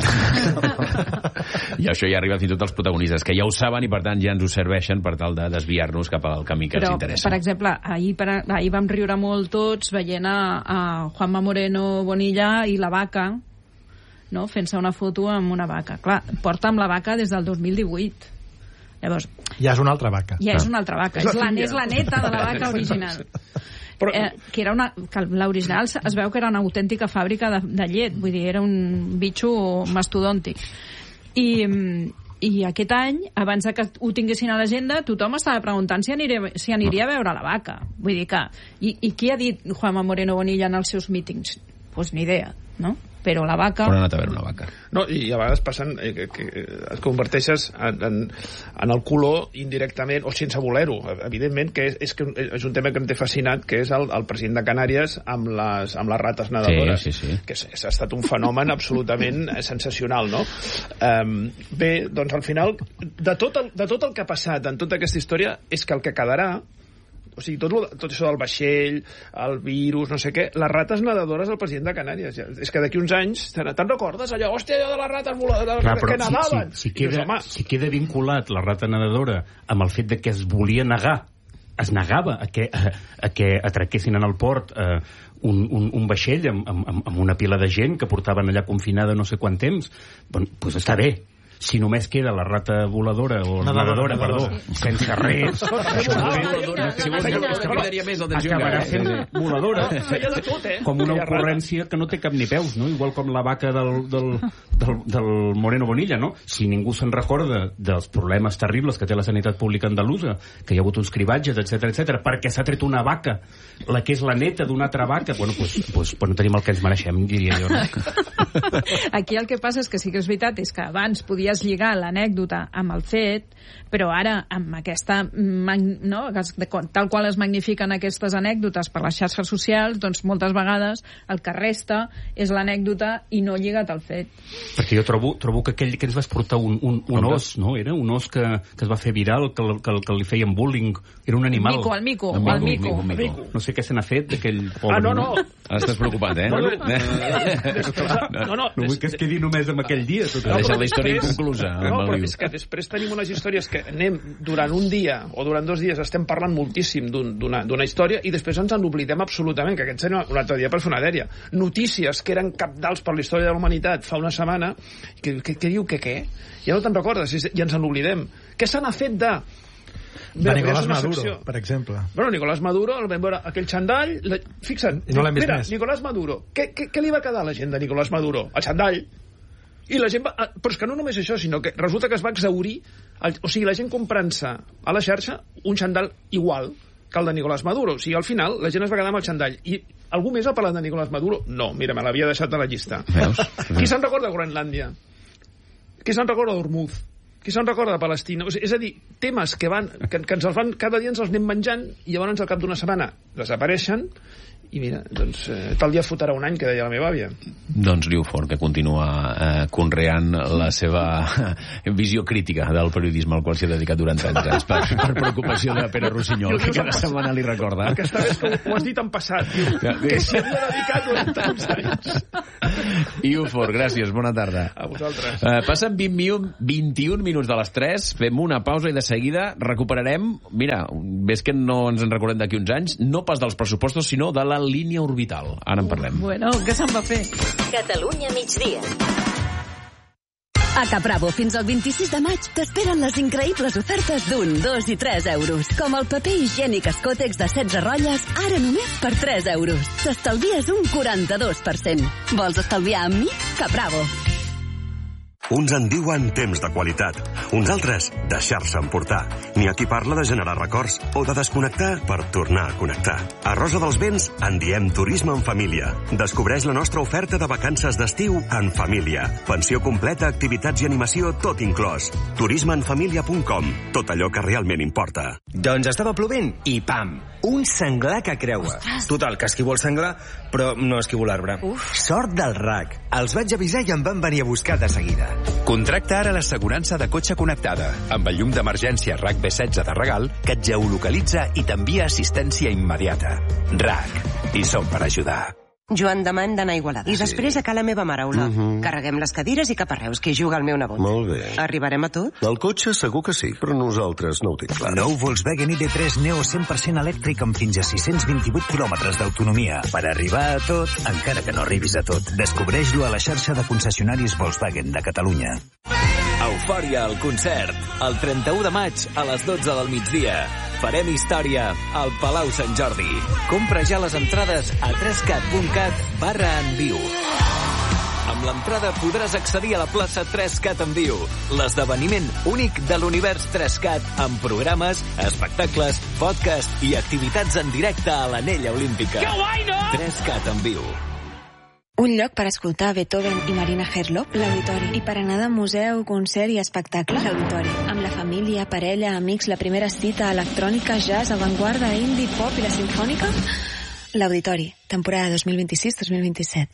I això ja arriba fins i tot als protagonistes, que ja ho saben i per tant ja ens ho serveixen per tal de desviar-nos cap al camí que Però, ens interessa. Per exemple, ahir, per, ahir vam riure molt tots veient a, a Juanma Moreno Bonilla i la vaca, no? Fent-se una foto amb una vaca. Clar, porta amb la vaca des del dos mil divuit. Llavors, ja és una altra vaca. Ja és una altra vaca. És la, és la neta de la vaca original. Però... Eh, que era una, que l'original es veu que era una autèntica fàbrica de, de llet. Vull dir, era un bitxo mastodòntic. I... I aquest any, abans que ho tinguessin a l'agenda, tothom estava preguntant si aniria, si aniria a veure la vaca. Vull dir que... I, i qui ha dit Juanma Moreno Bonilla en els seus mítings? Doncs pues ni idea, no? Però la vaca... Però ha anat a veure una vaca. No, i a vegades passen eh, que, que et converteixes en, en, en el color indirectament o sense voler-ho. Evidentment que és, és, que és un tema que em té fascinat, que és el, el president de Canàries amb les, amb les rates nedadores. Sí, sí, sí. Que ha estat un fenomen absolutament sensacional, no? Um, bé, doncs al final, de tot, el, de tot el que ha passat en tota aquesta història, és que el que quedarà, o sigui, tot, lo, tot això del vaixell, el virus, no sé què, les rates nedadores del president de Canàries. És que d'aquí uns anys, te'n recordes allò? Hòstia, allò de les rates voladores Clar, que nedaven. Si, si, si, queda, dius, si queda vinculat la rata nedadora amb el fet de que es volia negar, es negava a que, a, a que atraquessin en el port eh, un, un, un vaixell amb, amb, amb una pila de gent que portaven allà confinada no sé quant temps, doncs pues està bé. Si només queda la rata voladora o nedadora, perdó, sí. sense res, això acabarà sent voladora, com una ocurrència que no té cap ni peus, no? Igual com la vaca del, del, del, del Moreno Bonilla, no? Si ningú se'n recorda dels problemes terribles que té la sanitat pública andalusa, que hi ha hagut uns cribatges, etcètera, etcètera, perquè s'ha tret una vaca, la que és la neta d'una altra vaca, bueno, pues, pues, pues no tenim el que ens mereixem, diria jo. No? Aquí el que passa és que sí que és veritat, és que abans podies lligar l'anècdota amb el fet, però ara amb aquesta no, tal qual es magnifiquen aquestes anècdotes per les xarxes socials, doncs moltes vegades el que resta és l'anècdota i no lligat al fet. Perquè jo trobo, trobo que aquell que ens vas portar un, un, un os, no? Era un os que, que es va fer viral, que, que, que li feien bullying, era un animal. El mico, el mico, el mico. El mico, el mico. mico. No sé què se n'ha fet d'aquell pobre. Ah, no, no. Ara estàs preocupat, eh? No, no, no, no, no vull que es quedi només amb aquell dia. Tot no, deixa la història inconclusa. No, però és que després tenim unes històries que anem durant un dia o durant dos dies estem parlant moltíssim d'una un, història i després ens en oblidem absolutament, que aquest seria un altre dia per fer una dèria. Notícies que eren cabdals per la història de la humanitat fa una setmana, que, que, que diu que què? Ja no te'n recordes i ens en oblidem. Què se n'ha fet de... De Nicolás Maduro, per exemple. Bueno, Nicolás Maduro, el vam veure aquell xandall... La... Fixa't, no l'hem vist mira, més. Nicolás Maduro. Què, què, què li va quedar a la gent de Nicolás Maduro? El xandall. I la gent va... Però és que no només això, sinó que resulta que es va exaurir... El... O sigui, la gent comprant-se a la xarxa un xandall igual que el de Nicolás Maduro. O sigui, al final, la gent es va quedar amb el xandall. I algú més ha parlat de Nicolás Maduro? No, mira, me l'havia deixat de la llista. Veus? Qui se'n recorda de Groenlàndia? Qui se'n recorda d'Ormuz? Qui se'n recorda de Palestina? O sigui, és a dir, temes que, van, que, que ens els van, cada dia ens els anem menjant i llavors al cap d'una setmana desapareixen i mira, doncs eh, tal dia fotrà un any, que deia la meva àvia. Doncs Liu Fort, que continua eh, conreant la seva visió crítica del periodisme al qual s'ha dedicat durant trenta anys per, per preocupació de Pere Rossinyol, que cada setmana li recorda. El que està bé és que ho has dit en passat, tio, ja, que s'hi havia dedicat durant tants anys. Liu Fort, gràcies, bona tarda. A vosaltres. Eh, passen vint, vint-i-un minuts de les tres, fem una pausa i de seguida recuperarem, mira, ves que no ens en recordem d'aquí uns anys, no pas dels pressupostos, sinó de la línia orbital. Ara en parlem. Bueno, què se'n va fer? Catalunya migdia. A Capravo, fins al vint-i-sis de maig, t'esperen les increïbles ofertes d'un, dos i tres euros. Com el paper higiènic Escotex de setze ratlles, ara només per tres euros. T'estalvies un quaranta-dos per cent. Vols estalviar amb mi? Capravo. Uns en diuen temps de qualitat, uns altres deixar-se emportar. N'hi ha qui parla de generar records o de desconnectar per tornar a connectar. A Rosa dels Vents en diem turisme en família. Descobreix la nostra oferta de vacances d'estiu en família. Pensió completa, activitats i animació, tot inclòs. turisme en família punt com. Tot allò que realment importa. Doncs estava plovent i pam! Un senglar que creua. Total, que esquivo el senglar, però no esquivo l'arbre. Sort del R A C. Els vaig avisar i em van venir a buscar de seguida. Contracta ara l'assegurança de cotxe connectada amb el llum d'emergència R A C B setze de regal que et geolocalitza i t'envia assistència immediata. R A C. I som per ajudar. Joan, demà hem d'anar a Igualada. I després a ca la meva mare, Ola. Uh -huh. Carreguem les cadires i cap a Reus, que hi juga el meu nebot. Molt bé. Arribarem a tot? El cotxe segur que sí, però nosaltres no ho tinc clar. Nou Volkswagen I D tres Neo cent per cent elèctric amb fins a sis-cents vint-i-vuit quilòmetres d'autonomia. Per arribar a tot, encara que no arribis a tot. Descobreix-lo a la xarxa de concessionaris Volkswagen de Catalunya. Eufòria al concert. El trenta-u de maig a les dotze del migdia. Farem història al Palau Sant Jordi. Compra ja les entrades a trescat punt cat barra en viu. Amb l'entrada podràs accedir a la plaça tres-cat en viu, l'esdeveniment únic de l'univers tres-cat amb programes, espectacles, podcast i activitats en directe a l'Anella Olímpica. Que guai, no? tres-cat en viu. Un lloc per escoltar Beethoven i Marina Herlop, l'Auditori. I per anar de museu, concert i espectacle, l'Auditori. Amb la família, parella, amics, la primera cita, electrònica, jazz, avantguarda, indie, pop i la sinfònica, l'Auditori. Temporada dos mil vint-i-sis dos mil vint-i-set.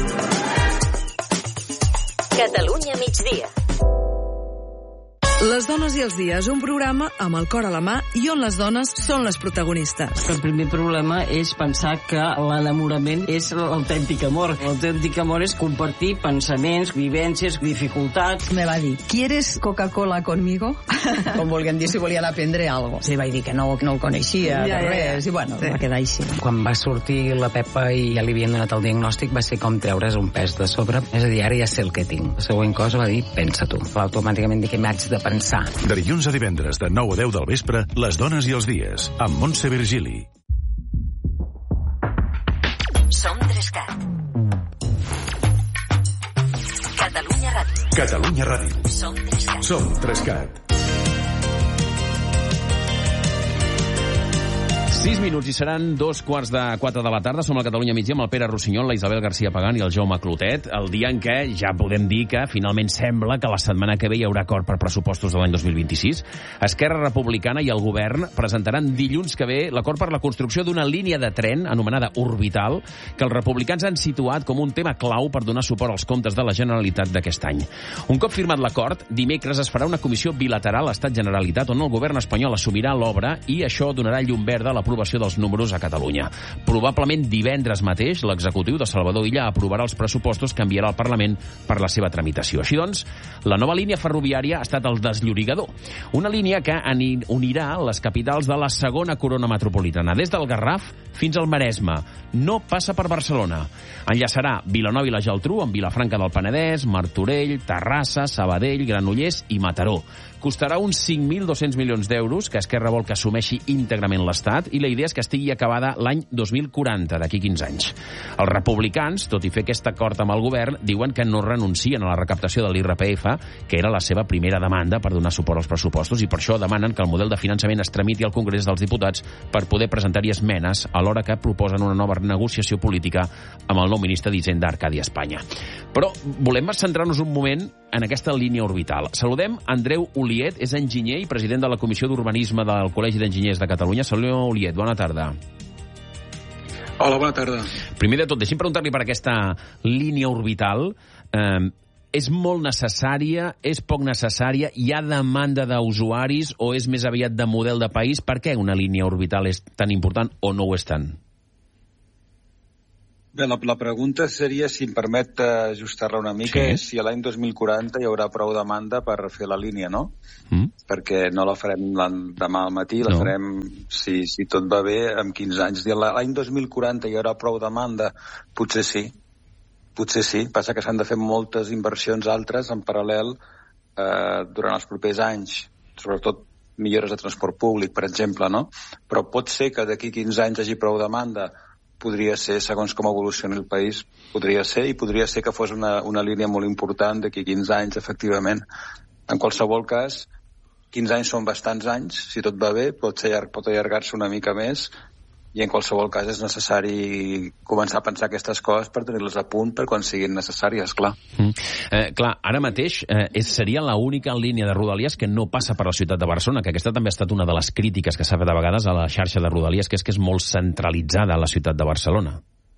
Catalunya migdia. Les dones i els dies, un programa amb el cor a la mà i on les dones són les protagonistes. El primer problema és pensar que l'enamorament és l'autèntic amor. L'autèntic amor és compartir pensaments, vivències, dificultats. Me va dir, ¿quieres Coca-Cola conmigo? Com volguem dir, si volien aprendre algo. Sí, vaig dir que no, no el coneixia, ja, de res, ja, ja. I bueno, sí. Va quedar així. Quan va sortir la Pepa i ja li havien donat el diagnòstic, va ser com treure's un pes de sobre. És a dir, ara ja sé el que tinc. La següent cosa va dir, pensa tu. Va automàticament dir que m'haig de pensar. De dilluns a divendres, de nou a deu del vespre, Les dones i els dies, amb Montse Virgili. Som tres-cat. Catalunya Ràdio. Catalunya Ràdio. Som tres-cat. Som tres-cat. Sis minuts i seran dos quarts de quatre de la tarda. Som a Catalunya migdia amb el Pere Rossinyol, la Isabel García Pagán i el Jaume Clotet. El dia en què ja podem dir que finalment sembla que la setmana que ve hi haurà acord per pressupostos de l'any dos mil vint-i-sis. Esquerra Republicana i el govern presentaran dilluns que ve l'acord per la construcció d'una línia de tren anomenada Orbital, que els republicans han situat com un tema clau per donar suport als comptes de la Generalitat d'aquest any. Un cop firmat l'acord, dimecres es farà una comissió bilateral Estat-Generalitat on el govern espanyol assumirà l'obra i això donarà llum verda a la l'aprovació dels números a Catalunya. Probablement divendres mateix l'executiu de Salvador Illa aprovarà els pressupostos que enviarà al Parlament per la seva tramitació. Així doncs, la nova línia ferroviària ha estat el desllorigador. Una línia que unirà les capitals de la segona corona metropolitana, des del Garraf fins al Maresme. No passa per Barcelona. Enllaçarà Vilanova i la Geltrú amb Vilafranca del Penedès, Martorell, Terrassa, Sabadell, Granollers i Mataró. Costarà uns cinc mil dos-cents milions d'euros, que Esquerra vol que assumeixi íntegrament l'Estat, i la idea és que estigui acabada l'any dos mil quaranta, d'aquí quinze anys. Els republicans, tot i fer aquest acord amb el govern, diuen que no renuncien a la recaptació de l'I R P F, que era la seva primera demanda per donar suport als pressupostos, i per això demanen que el model de finançament es tramiti al Congrés dels Diputats per poder presentar-hi esmenes, alhora que proposen una nova negociació política amb el nou ministre d'Hisenda, Arcadi Espanya. Però volem centrar-nos un moment en aquesta línia orbital. Saludem Andreu Oliet, és enginyer i president de la Comissió d'Urbanisme del Col·legi d'Enginyers de Catalunya. Senyor Oliet, bona tarda. Hola, bona tarda. Primer de tot, deixi'm preguntar-li per aquesta línia orbital. Eh, és molt necessària, és poc necessària, hi ha demanda d'usuaris o és més aviat de model de país? Per què una línia orbital és tan important o no ho és tant? Bé, la, la pregunta seria, si em permet ajustar-la una mica, sí. Si a l'any dos mil quaranta hi haurà prou demanda per fer la línia, no? Mm. Perquè no la farem demà al matí, la no. farem, si, si tot va bé, en quinze anys. L'any dos mil quaranta hi haurà prou demanda? Potser sí, potser sí. Passa que s'han de fer moltes inversions altres en paral·lel eh, durant els propers anys, sobretot millores de transport públic, per exemple, no? Però pot ser que d'aquí quinze anys hi hagi prou demanda. Podria ser, segons com evolucioni el país, podria ser, i podria ser que fos una, una línia molt important d'aquí quinze anys, efectivament. En qualsevol cas, quinze anys són bastants anys, si tot va bé, pot, ser, pot allargar-se una mica més, i en qualsevol cas és necessari començar a pensar aquestes coses per tenir-les a punt per quan siguin necessàries, clar. Mm. Eh, clar, ara mateix eh, és, seria l'única línia de Rodalies que no passa per la ciutat de Barcelona, que aquesta també ha estat una de les crítiques que s'ha fet a vegades a la xarxa de Rodalies, que és que és molt centralitzada a la ciutat de Barcelona.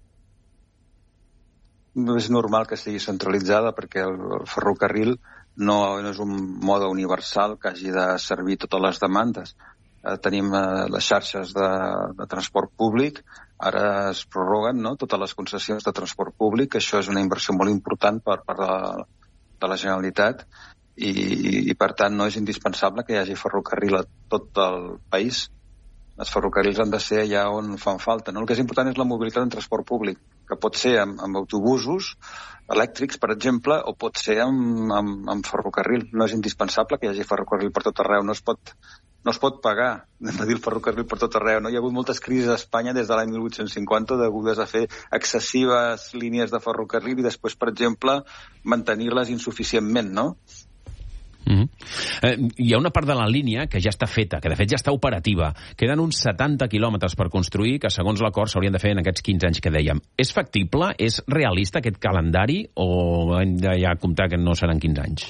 És normal que sigui centralitzada perquè el, el ferrocarril no, no és un mode universal que hagi de servir totes les demandes. Eh, tenim eh, les xarxes de, de transport públic, ara es prorroguen, no?, totes les concessions de transport públic, això és una inversió molt important per part de, de la Generalitat i, i per tant no és indispensable que hi hagi ferrocarril a tot el país. Els ferrocarrils han de ser allà on fan falta, no? El que és important és la mobilitat en transport públic, que pot ser amb, amb autobusos elèctrics, per exemple, o pot ser amb, amb, amb ferrocarril. No és indispensable que hi hagi ferrocarril per tot arreu, no es pot, no es pot pagar, anem a dir, el ferrocarril per tot arreu, no? Hi ha hagut moltes crisis a Espanya des de l'any mil vuit-cents cinquanta degudes a fer excessives línies de ferrocarril i després, per exemple, mantenir-les insuficientment, no? Mm-hmm. eh, hi ha una part de la línia que ja està feta, que de fet ja està operativa. Queden uns setanta quilòmetres per construir, que segons l'acord s'haurien de fer en aquests quinze anys que dèiem. És factible? És realista aquest calendari? O hem de ja comptar que no seran quinze anys?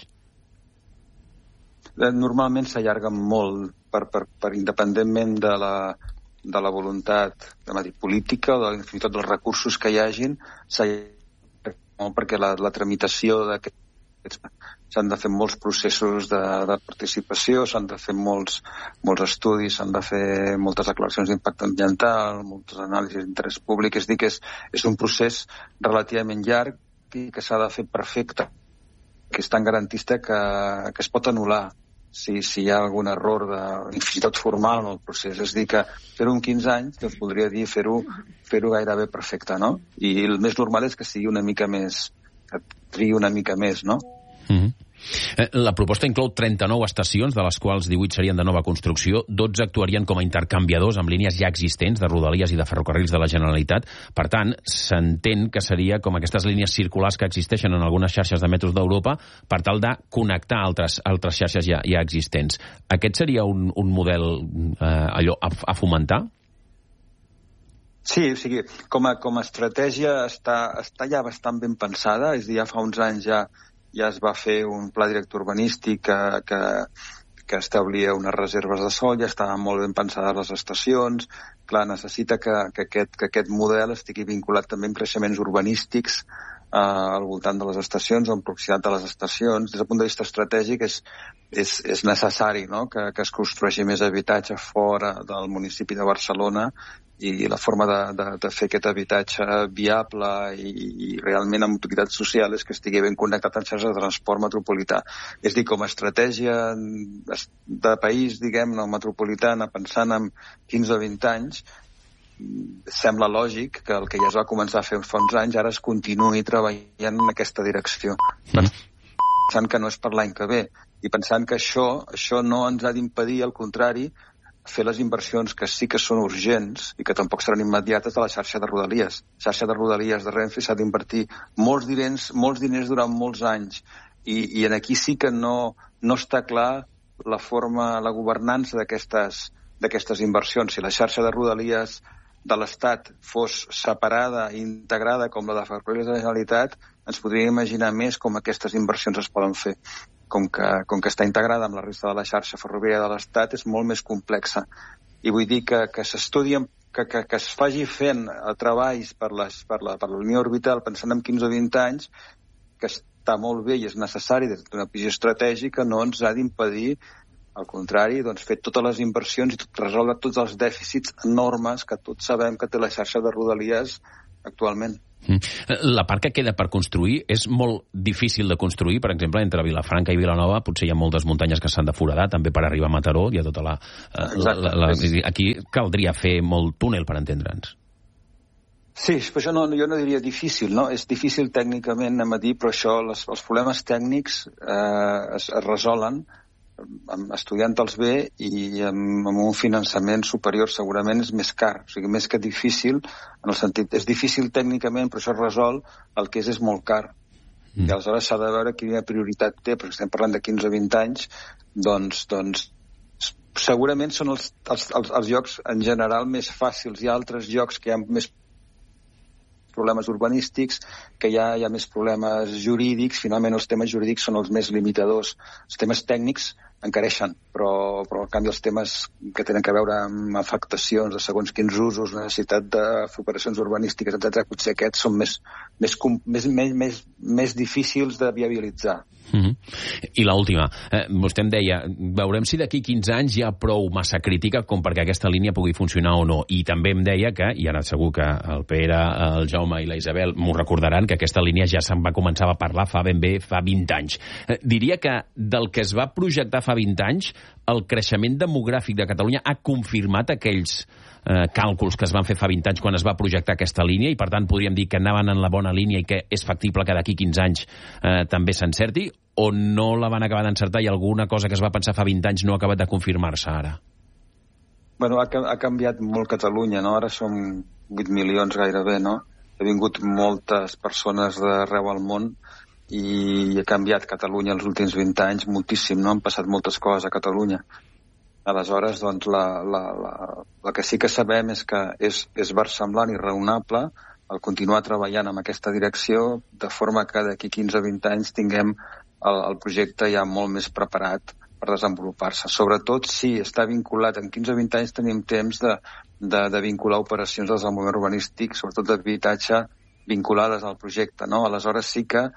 Normalment s'allarguen molt per, per, per independentment de la, de la voluntat de dir, política o de, fins i tot dels recursos que hi hagin, s'allarguen molt perquè la, la tramitació d'aquest s'han de fer molts processos de, de participació, s'han de fer molts, molts estudis, s'han de fer moltes declaracions d'impacte ambiental, moltes anàlisis d'interès públic, és dir, que és, és un procés relativament llarg i que s'ha de fer perfecte, que és tan garantista que, que es pot anul·lar si, si hi ha algun error de, fins i tot formal en el procés. És dir, que fer-ho en quinze anys doncs voldria dir fer-ho fer-ho gairebé perfecte, no? I el més normal és que sigui una mica més, que triï una mica més, no? Mm-hmm. La proposta inclou trenta-nou estacions, de les quals divuit serien de nova construcció, dotze actuarien com a intercanviadors amb línies ja existents de Rodalies i de ferrocarrils de la Generalitat. Per tant, s'entén que seria com aquestes línies circulars que existeixen en algunes xarxes de metros d'Europa per tal de connectar altres, altres xarxes ja, ja existents. Aquest seria un, un model eh, allò a, a fomentar? Sí, o sigui, com a, com a estratègia està, està ja bastant ben pensada, és a dir, ja fa uns anys ja ja es va fer un pla director urbanístic que, que, que establia unes reserves de sòl, ja estaven molt ben pensades les estacions. Clar, necessita que, que, aquest, que aquest model estigui vinculat també amb creixements urbanístics al voltant de les estacions o en proximitat de les estacions. Des del punt de vista estratègic és, és, és necessari, no?, que, que es construeixi més habitatge fora del municipi de Barcelona, i la forma de, de, de fer aquest habitatge viable i, i realment amb utilitat social és que estigui ben connectat amb xarxes de transport metropolità. És dir, com a estratègia de país, diguem, no, metropolitana, pensant en quinze o vint anys, sembla lògic que el que ja es va començar a fer fa uns anys ara es continuï treballant en aquesta direcció. Mm. Pensant que no és per l'any que ve i pensant que això, això no ens ha d'impedir, al contrari, fer les inversions que sí que són urgents i que tampoc seran immediates de la xarxa de Rodalies. La xarxa de Rodalies de Renfe s'ha d'invertir molts diners, molts diners durant molts anys i, i en aquí sí que no, no està clar la forma, la governança d'aquestes d'aquestes inversions. Si la xarxa de Rodalies de l'Estat fos separada i integrada com la de Ferrocarrils de la Generalitat, ens podríem imaginar més com aquestes inversions es poden fer. Com que, com que està integrada amb la resta de la xarxa ferroviària de l'Estat, és molt més complexa. I vull dir que, que s'estudien, que, que, que es faci fent treballs per, les, per, la, per la línia orbital pensant en quinze o vint anys, que està molt bé i és necessari des d'una visió estratègica, no ens ha d'impedir, al contrari, doncs, fer totes les inversions i tot, resoldre tots els dèficits enormes que tots sabem que té la xarxa de Rodalies actualment. La part que queda per construir és molt difícil de construir. Per exemple, entre Vilafranca i Vilanova potser hi ha moltes muntanyes que s'han de foradar, també per arribar a Mataró. Hi ha tota la, la, la, la, aquí caldria fer molt túnel, per entendre'ns. Sí, però això no, jo no diria difícil, no? És difícil tècnicament, anem a dir, però això, les, els problemes tècnics eh, es, es resolen estudiant-los bé i amb, amb un finançament superior segurament és més car, o sigui, més que difícil en el sentit, és difícil tècnicament però això es resol, el que és és molt car mm. i aleshores s'ha de veure quina prioritat té, perquè estem parlant de quinze o vint anys, doncs, doncs segurament són els, els, els, els llocs en general més fàcils. Hi ha altres llocs que hi ha més problemes urbanístics, que hi ha, hi ha més problemes jurídics. Finalment els temes jurídics són els més limitadors. Els temes tècnics encareixen, però, però en canvi els temes que tenen a veure amb afectacions de segons quins usos, necessitat de fer operacions urbanístiques, etcètera, potser aquests són més, més, més, més, més, més difícils de viabilitzar. Mm-hmm. I l'última, eh, vostè em deia, veurem si d'aquí quinze anys hi ha prou massa crítica com perquè aquesta línia pugui funcionar o no, i també em deia que, i ara segur que el Pere, el Jaume i la Isabel m'ho recordaran, que aquesta línia ja se'n va començar a parlar fa ben bé fa vint anys. Eh, diria que del que es va projectar fa vint anys, el creixement demogràfic de Catalunya ha confirmat aquells eh, càlculs que es van fer fa vint anys quan es va projectar aquesta línia, i per tant podríem dir que anaven en la bona línia i que és factible que d'aquí quinze anys eh, també s'encerti, o no la van acabar d'encertar i alguna cosa que es va pensar fa vint anys no ha acabat de confirmar-se ara? Bueno, ha, ha canviat molt Catalunya, no? Ara som vuit milions gairebé, no? Ha vingut moltes persones d'arreu al món i ha canviat Catalunya els últims vint anys moltíssim, no? Han passat moltes coses a Catalunya. Aleshores, doncs, la, la, la, la que sí que sabem és que és, és versemblant i raonable el continuar treballant en aquesta direcció, de forma que d'aquí quinze o vint anys tinguem el, el projecte ja molt més preparat per desenvolupar-se. Sobretot si està vinculat, en quinze o vint anys tenim temps de, de, de vincular operacions de desenvolupament urbanístic, sobretot d'habitatge, vinculades al projecte, no? Aleshores sí que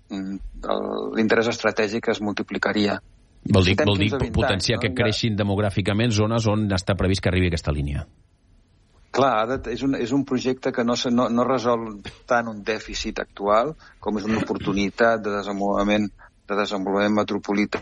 l'interès estratègic es multiplicaria. Vol dir, vol dir potenciar anys, que no? creixin demogràficament zones on està previst que arribi aquesta línia. Clar, és un, és un projecte que no, no, no resol tant un dèficit actual com és una oportunitat de desenvolupament, de desenvolupament metropolità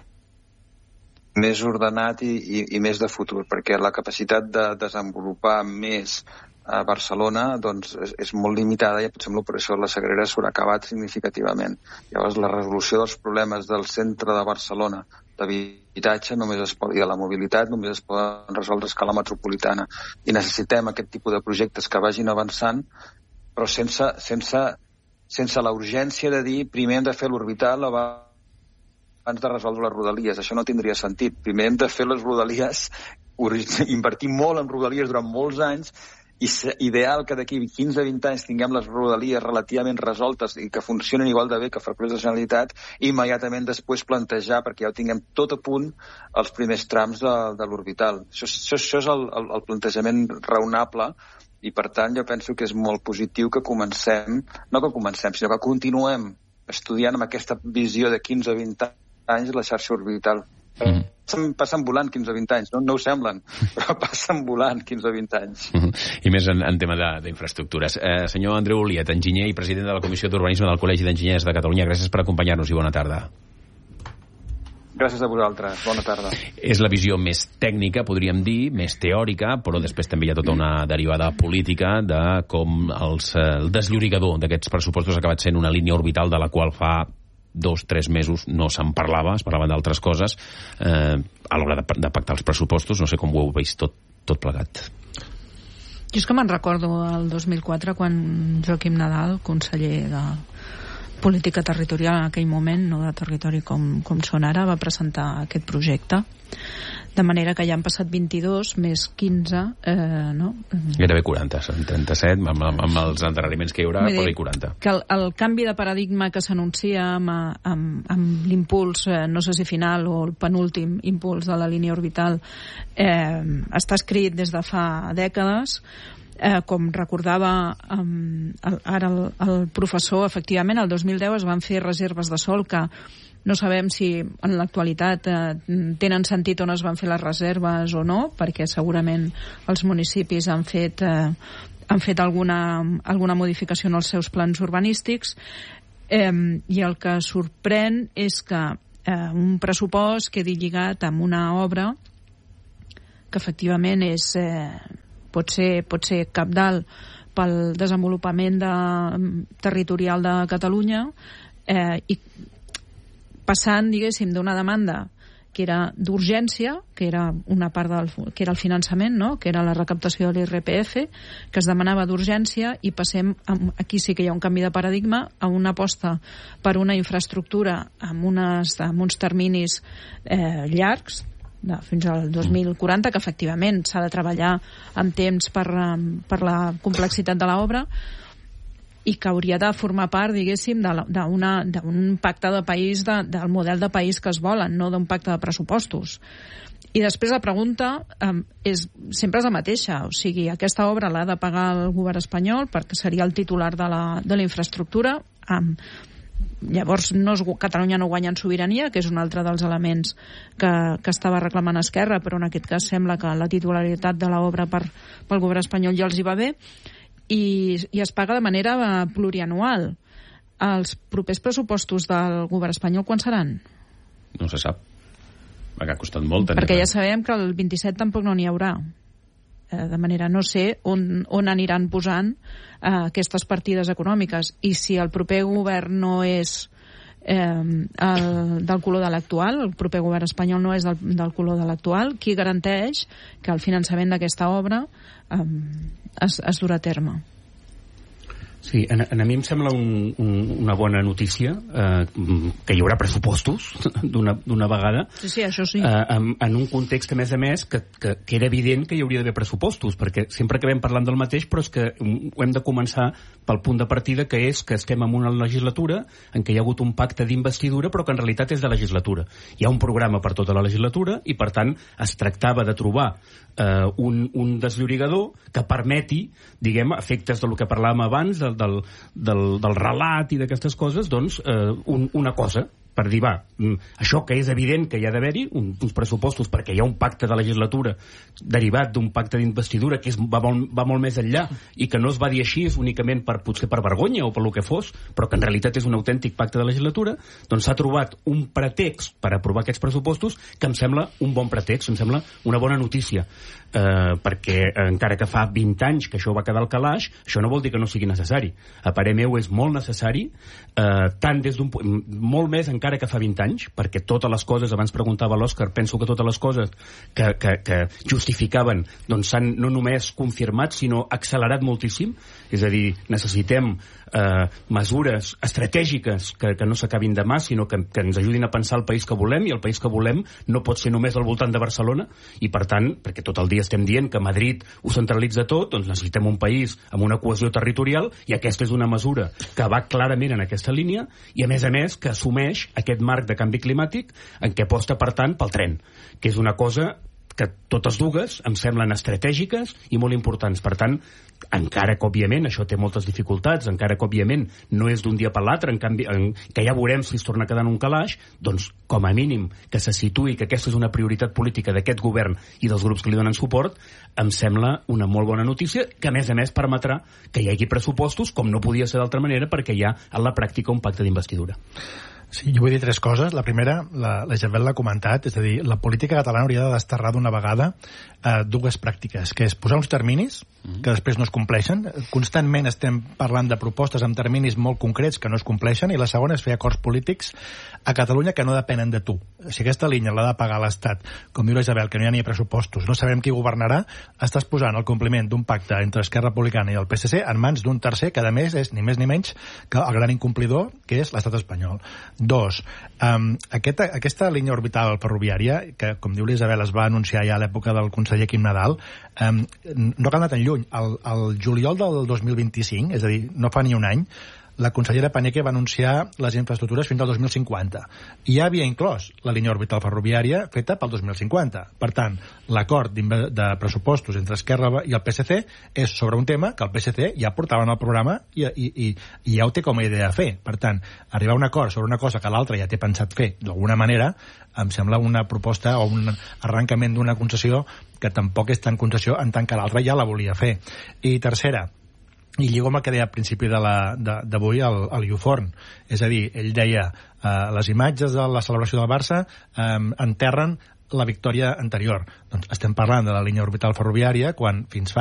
més ordenat i, i, i més de futur, perquè la capacitat de desenvolupar més a Barcelona doncs, és, és molt limitada i potser amb l'operació de la Sagrera s'haurà acabat significativament. Llavors la resolució dels problemes del centre de Barcelona d'habitatge només es pot, i de la mobilitat només es poden resoldre a escala metropolitana, i necessitem aquest tipus de projectes que vagin avançant però sense, sense, sense la urgència de dir primer hem de fer l'orbital abans de resoldre les rodalies. Això no tindria sentit. Primer hem de fer les rodalies, invertir molt en rodalies durant molts anys, i és ideal que d'aquí quinze a vint anys tinguem les rodalies relativament resoltes i que funcionen igual de bé que Ferrocarrils de la Generalitat, i immediatament després plantejar, perquè ja ho tinguem tot a punt, els primers trams de, de l'orbital. Això, això, això és el, el, el plantejament raonable I, per tant, jo penso que és molt positiu que comencem, no que comencem, sinó que continuem estudiant amb aquesta visió de quinze a vint anys la xarxa orbital. Mm. Passen, passen volant quinze a vint anys, no, no ho semblen, però passen volant quinze a vint anys. Mm. I més en, en tema d'infraestructures. Eh, senyor Andreu Oliet, enginyer i president de la Comissió d'Urbanisme del Col·legi d'Enginyers de Catalunya, gràcies per acompanyar-nos i bona tarda. Gràcies a vosaltres. Bona tarda. És la visió més tècnica, podríem dir, més teòrica, però després també hi ha tota una derivada política de com els, el desllorigador d'aquests pressupostos ha acabat sent una línia orbital de la qual fa dos, tres mesos no se'n parlava, es parlaven d'altres coses eh, a l'hora de, de pactar els pressupostos. No sé com ho heu vist tot, tot plegat. Jo és que me'n recordo el dos mil quatre quan Joaquim Nadal, conseller de política territorial en aquell moment, no de territori com, com són ara, va presentar aquest projecte. De manera que ja han passat vint-i-dos més quinze, eh, no? Gairebé quaranta, són trenta-set, amb, amb, amb els endarreriments que hi haurà, però hi quaranta. Que el, el canvi de paradigma que s'anuncia amb, amb, amb l'impuls, eh, no sé si final o el penúltim impuls de la línia orbital, eh, està escrit des de fa dècades. Eh, com recordava um, el, ara el, el professor, efectivament, el dos mil deu es van fer reserves de sòl que no sabem si en l'actualitat eh, tenen sentit on es van fer les reserves o no, perquè segurament els municipis han fet, eh, han fet alguna, alguna modificació en els seus plans urbanístics, eh, i el que sorprèn és que eh, un pressupost quedi lligat amb una obra que efectivament és... Eh, pot ser, pot ser cabdal pel desenvolupament de, territorial de Catalunya, eh, i passant, diguéssim, d'una demanda que era d'urgència, que era una part del, que era el finançament, no? Que era la recaptació de l'I R P F, que es demanava d'urgència, i passem, a, aquí sí que hi ha un canvi de paradigma, a una aposta per una infraestructura amb, unes, amb uns terminis eh, llargs, de, fins al dos mil quaranta, que efectivament s'ha de treballar amb temps per, per la complexitat de l'obra, i que hauria de formar part, diguéssim, d'un pacte de país, de, del model de país que es volen, no d'un pacte de pressupostos. I després la pregunta eh, és, sempre és la mateixa, o sigui, aquesta obra l'ha de pagar el govern espanyol perquè seria el titular de la, de la infraestructura. eh, Llavors no es, Catalunya no guanya en sobirania, que és un altre dels elements que, que estava reclamant Esquerra, però en aquest cas sembla que la titularitat de l'obra per, pel govern espanyol ja els hi va bé, i, i es paga de manera plurianual. Els propers pressupostos del govern espanyol quan seran? No se sap. Ha costat molt. Perquè ja sabem que el vint-i-set tampoc no n'hi haurà. De manera, no sé on, on aniran posant eh, aquestes partides econòmiques, i si el proper govern no és eh, el, del color de l'actual, el proper govern espanyol no és del, del color de l'actual, qui garanteix que el finançament d'aquesta obra eh, es, es durà a terme? Sí, a, a mi em sembla un, un, una bona notícia eh, que hi haurà pressupostos d'una vegada. Sí, sí, això sí. Eh, en, en un context, a més a més, que, que, que era evident que hi hauria d'haver pressupostos, perquè sempre acabem parlant del mateix, però és que ho hem de començar pel punt de partida, que és que estem en una legislatura en què hi ha hagut un pacte d'investidura, però que en realitat és de legislatura. Hi ha un programa per tota la legislatura i, per tant, es tractava de trobar eh, un, un desllorigador que permeti, diguem, efectes del que parlàvem abans, del, del, del, del relat i d'aquestes coses, doncs, eh, un, una cosa per dir, va, això que és evident que hi ha d'haver-hi, un, uns pressupostos, perquè hi ha un pacte de legislatura derivat d'un pacte d'investidura que és, va, molt, va molt més enllà, i que no es va dir així únicament per, potser per vergonya o per lo que fos, però que en realitat és un autèntic pacte de legislatura, doncs s'ha trobat un pretext per aprovar aquests pressupostos que em sembla un bon pretext, em sembla una bona notícia, eh, perquè eh, encara que fa vint anys que això va quedar al calaix, això no vol dir que no sigui necessari. A parer meu és molt necessari, eh, tant des d'un molt més encara que fa vint anys, perquè totes les coses, abans preguntava l'Òscar, penso que totes les coses que, que, que justificaven doncs s'han no només confirmat, sinó accelerat moltíssim. És a dir, necessitem eh, mesures estratègiques que, que no s'acabin demà, sinó que, que ens ajudin a pensar el país que volem, i el país que volem no pot ser només al voltant de Barcelona, i per tant, perquè tot el dia estem dient que Madrid ho centralitza tot, doncs necessitem un país amb una cohesió territorial, i aquesta és una mesura que va clarament en aquesta línia, i a més a més que assumeix aquest marc de canvi climàtic en què aposta, per tant, pel tren, que és una cosa que totes dues em semblen estratègiques i molt importants. Per tant, encara que, òbviament, això té moltes dificultats, encara que, òbviament, no és d'un dia per l'altre, en canvi, en, que ja veurem si es torna a quedar en un calaix, doncs, com a mínim, que se situï que aquesta és una prioritat política d'aquest govern i dels grups que li donen suport, em sembla una molt bona notícia, que, a més a més, permetrà que hi hagi pressupostos, com no podia ser d'altra manera, perquè hi ha, en la pràctica, un pacte d'investidura. Sí, jo vull dir tres coses. La primera, la, la Isabel l'ha comentat, és a dir, la política catalana hauria de desterrar d'una vegada eh, dues pràctiques, que és posar uns terminis que després no es compleixen. Constantment estem parlant de propostes amb terminis molt concrets que no es compleixen, i la segona és fer acords polítics a Catalunya que no depenen de tu. Si aquesta línia l'ha de pagar l'Estat, com diu la Isabel, que no hi ha ni pressupostos, no sabem qui governarà, estàs posant el compliment d'un pacte entre Esquerra Republicana i el P S C en mans d'un tercer que, a més, és ni més ni menys que el gran incomplidor, que és l'estat espanyol. Dos, um, aquesta, aquesta línia orbital ferroviària, que, com diu l'Isabel, es va anunciar ja a l'època del conseller Quim Nadal, um, no cal anar tan lluny. El, el juliol del dos mil vint-i-cinc, és a dir, no fa ni un any, la consellera Paneque va anunciar les infraestructures fins al dos mil cinquanta. I ja havia inclòs la línia orbital ferroviària feta pel dos mil cinquanta. Per tant, l'acord de pressupostos entre Esquerra i el P S C és sobre un tema que el P S C ja portava en el programa i, i, i, i ja ho té com a idea a fer. Per tant, arribar a un acord sobre una cosa que l'altre ja té pensat fer d'alguna manera, em sembla una proposta o un arrencament d'una concessió que tampoc és tan concessió en tant que l'altre ja la volia fer. I tercera, i lligo amb el que deia al principi d'avui el, el Iuforn, és a dir, ell deia eh, les imatges de la celebració del Barça eh, enterren la victòria anterior. Doncs estem parlant de la línia orbital ferroviària quan fins fa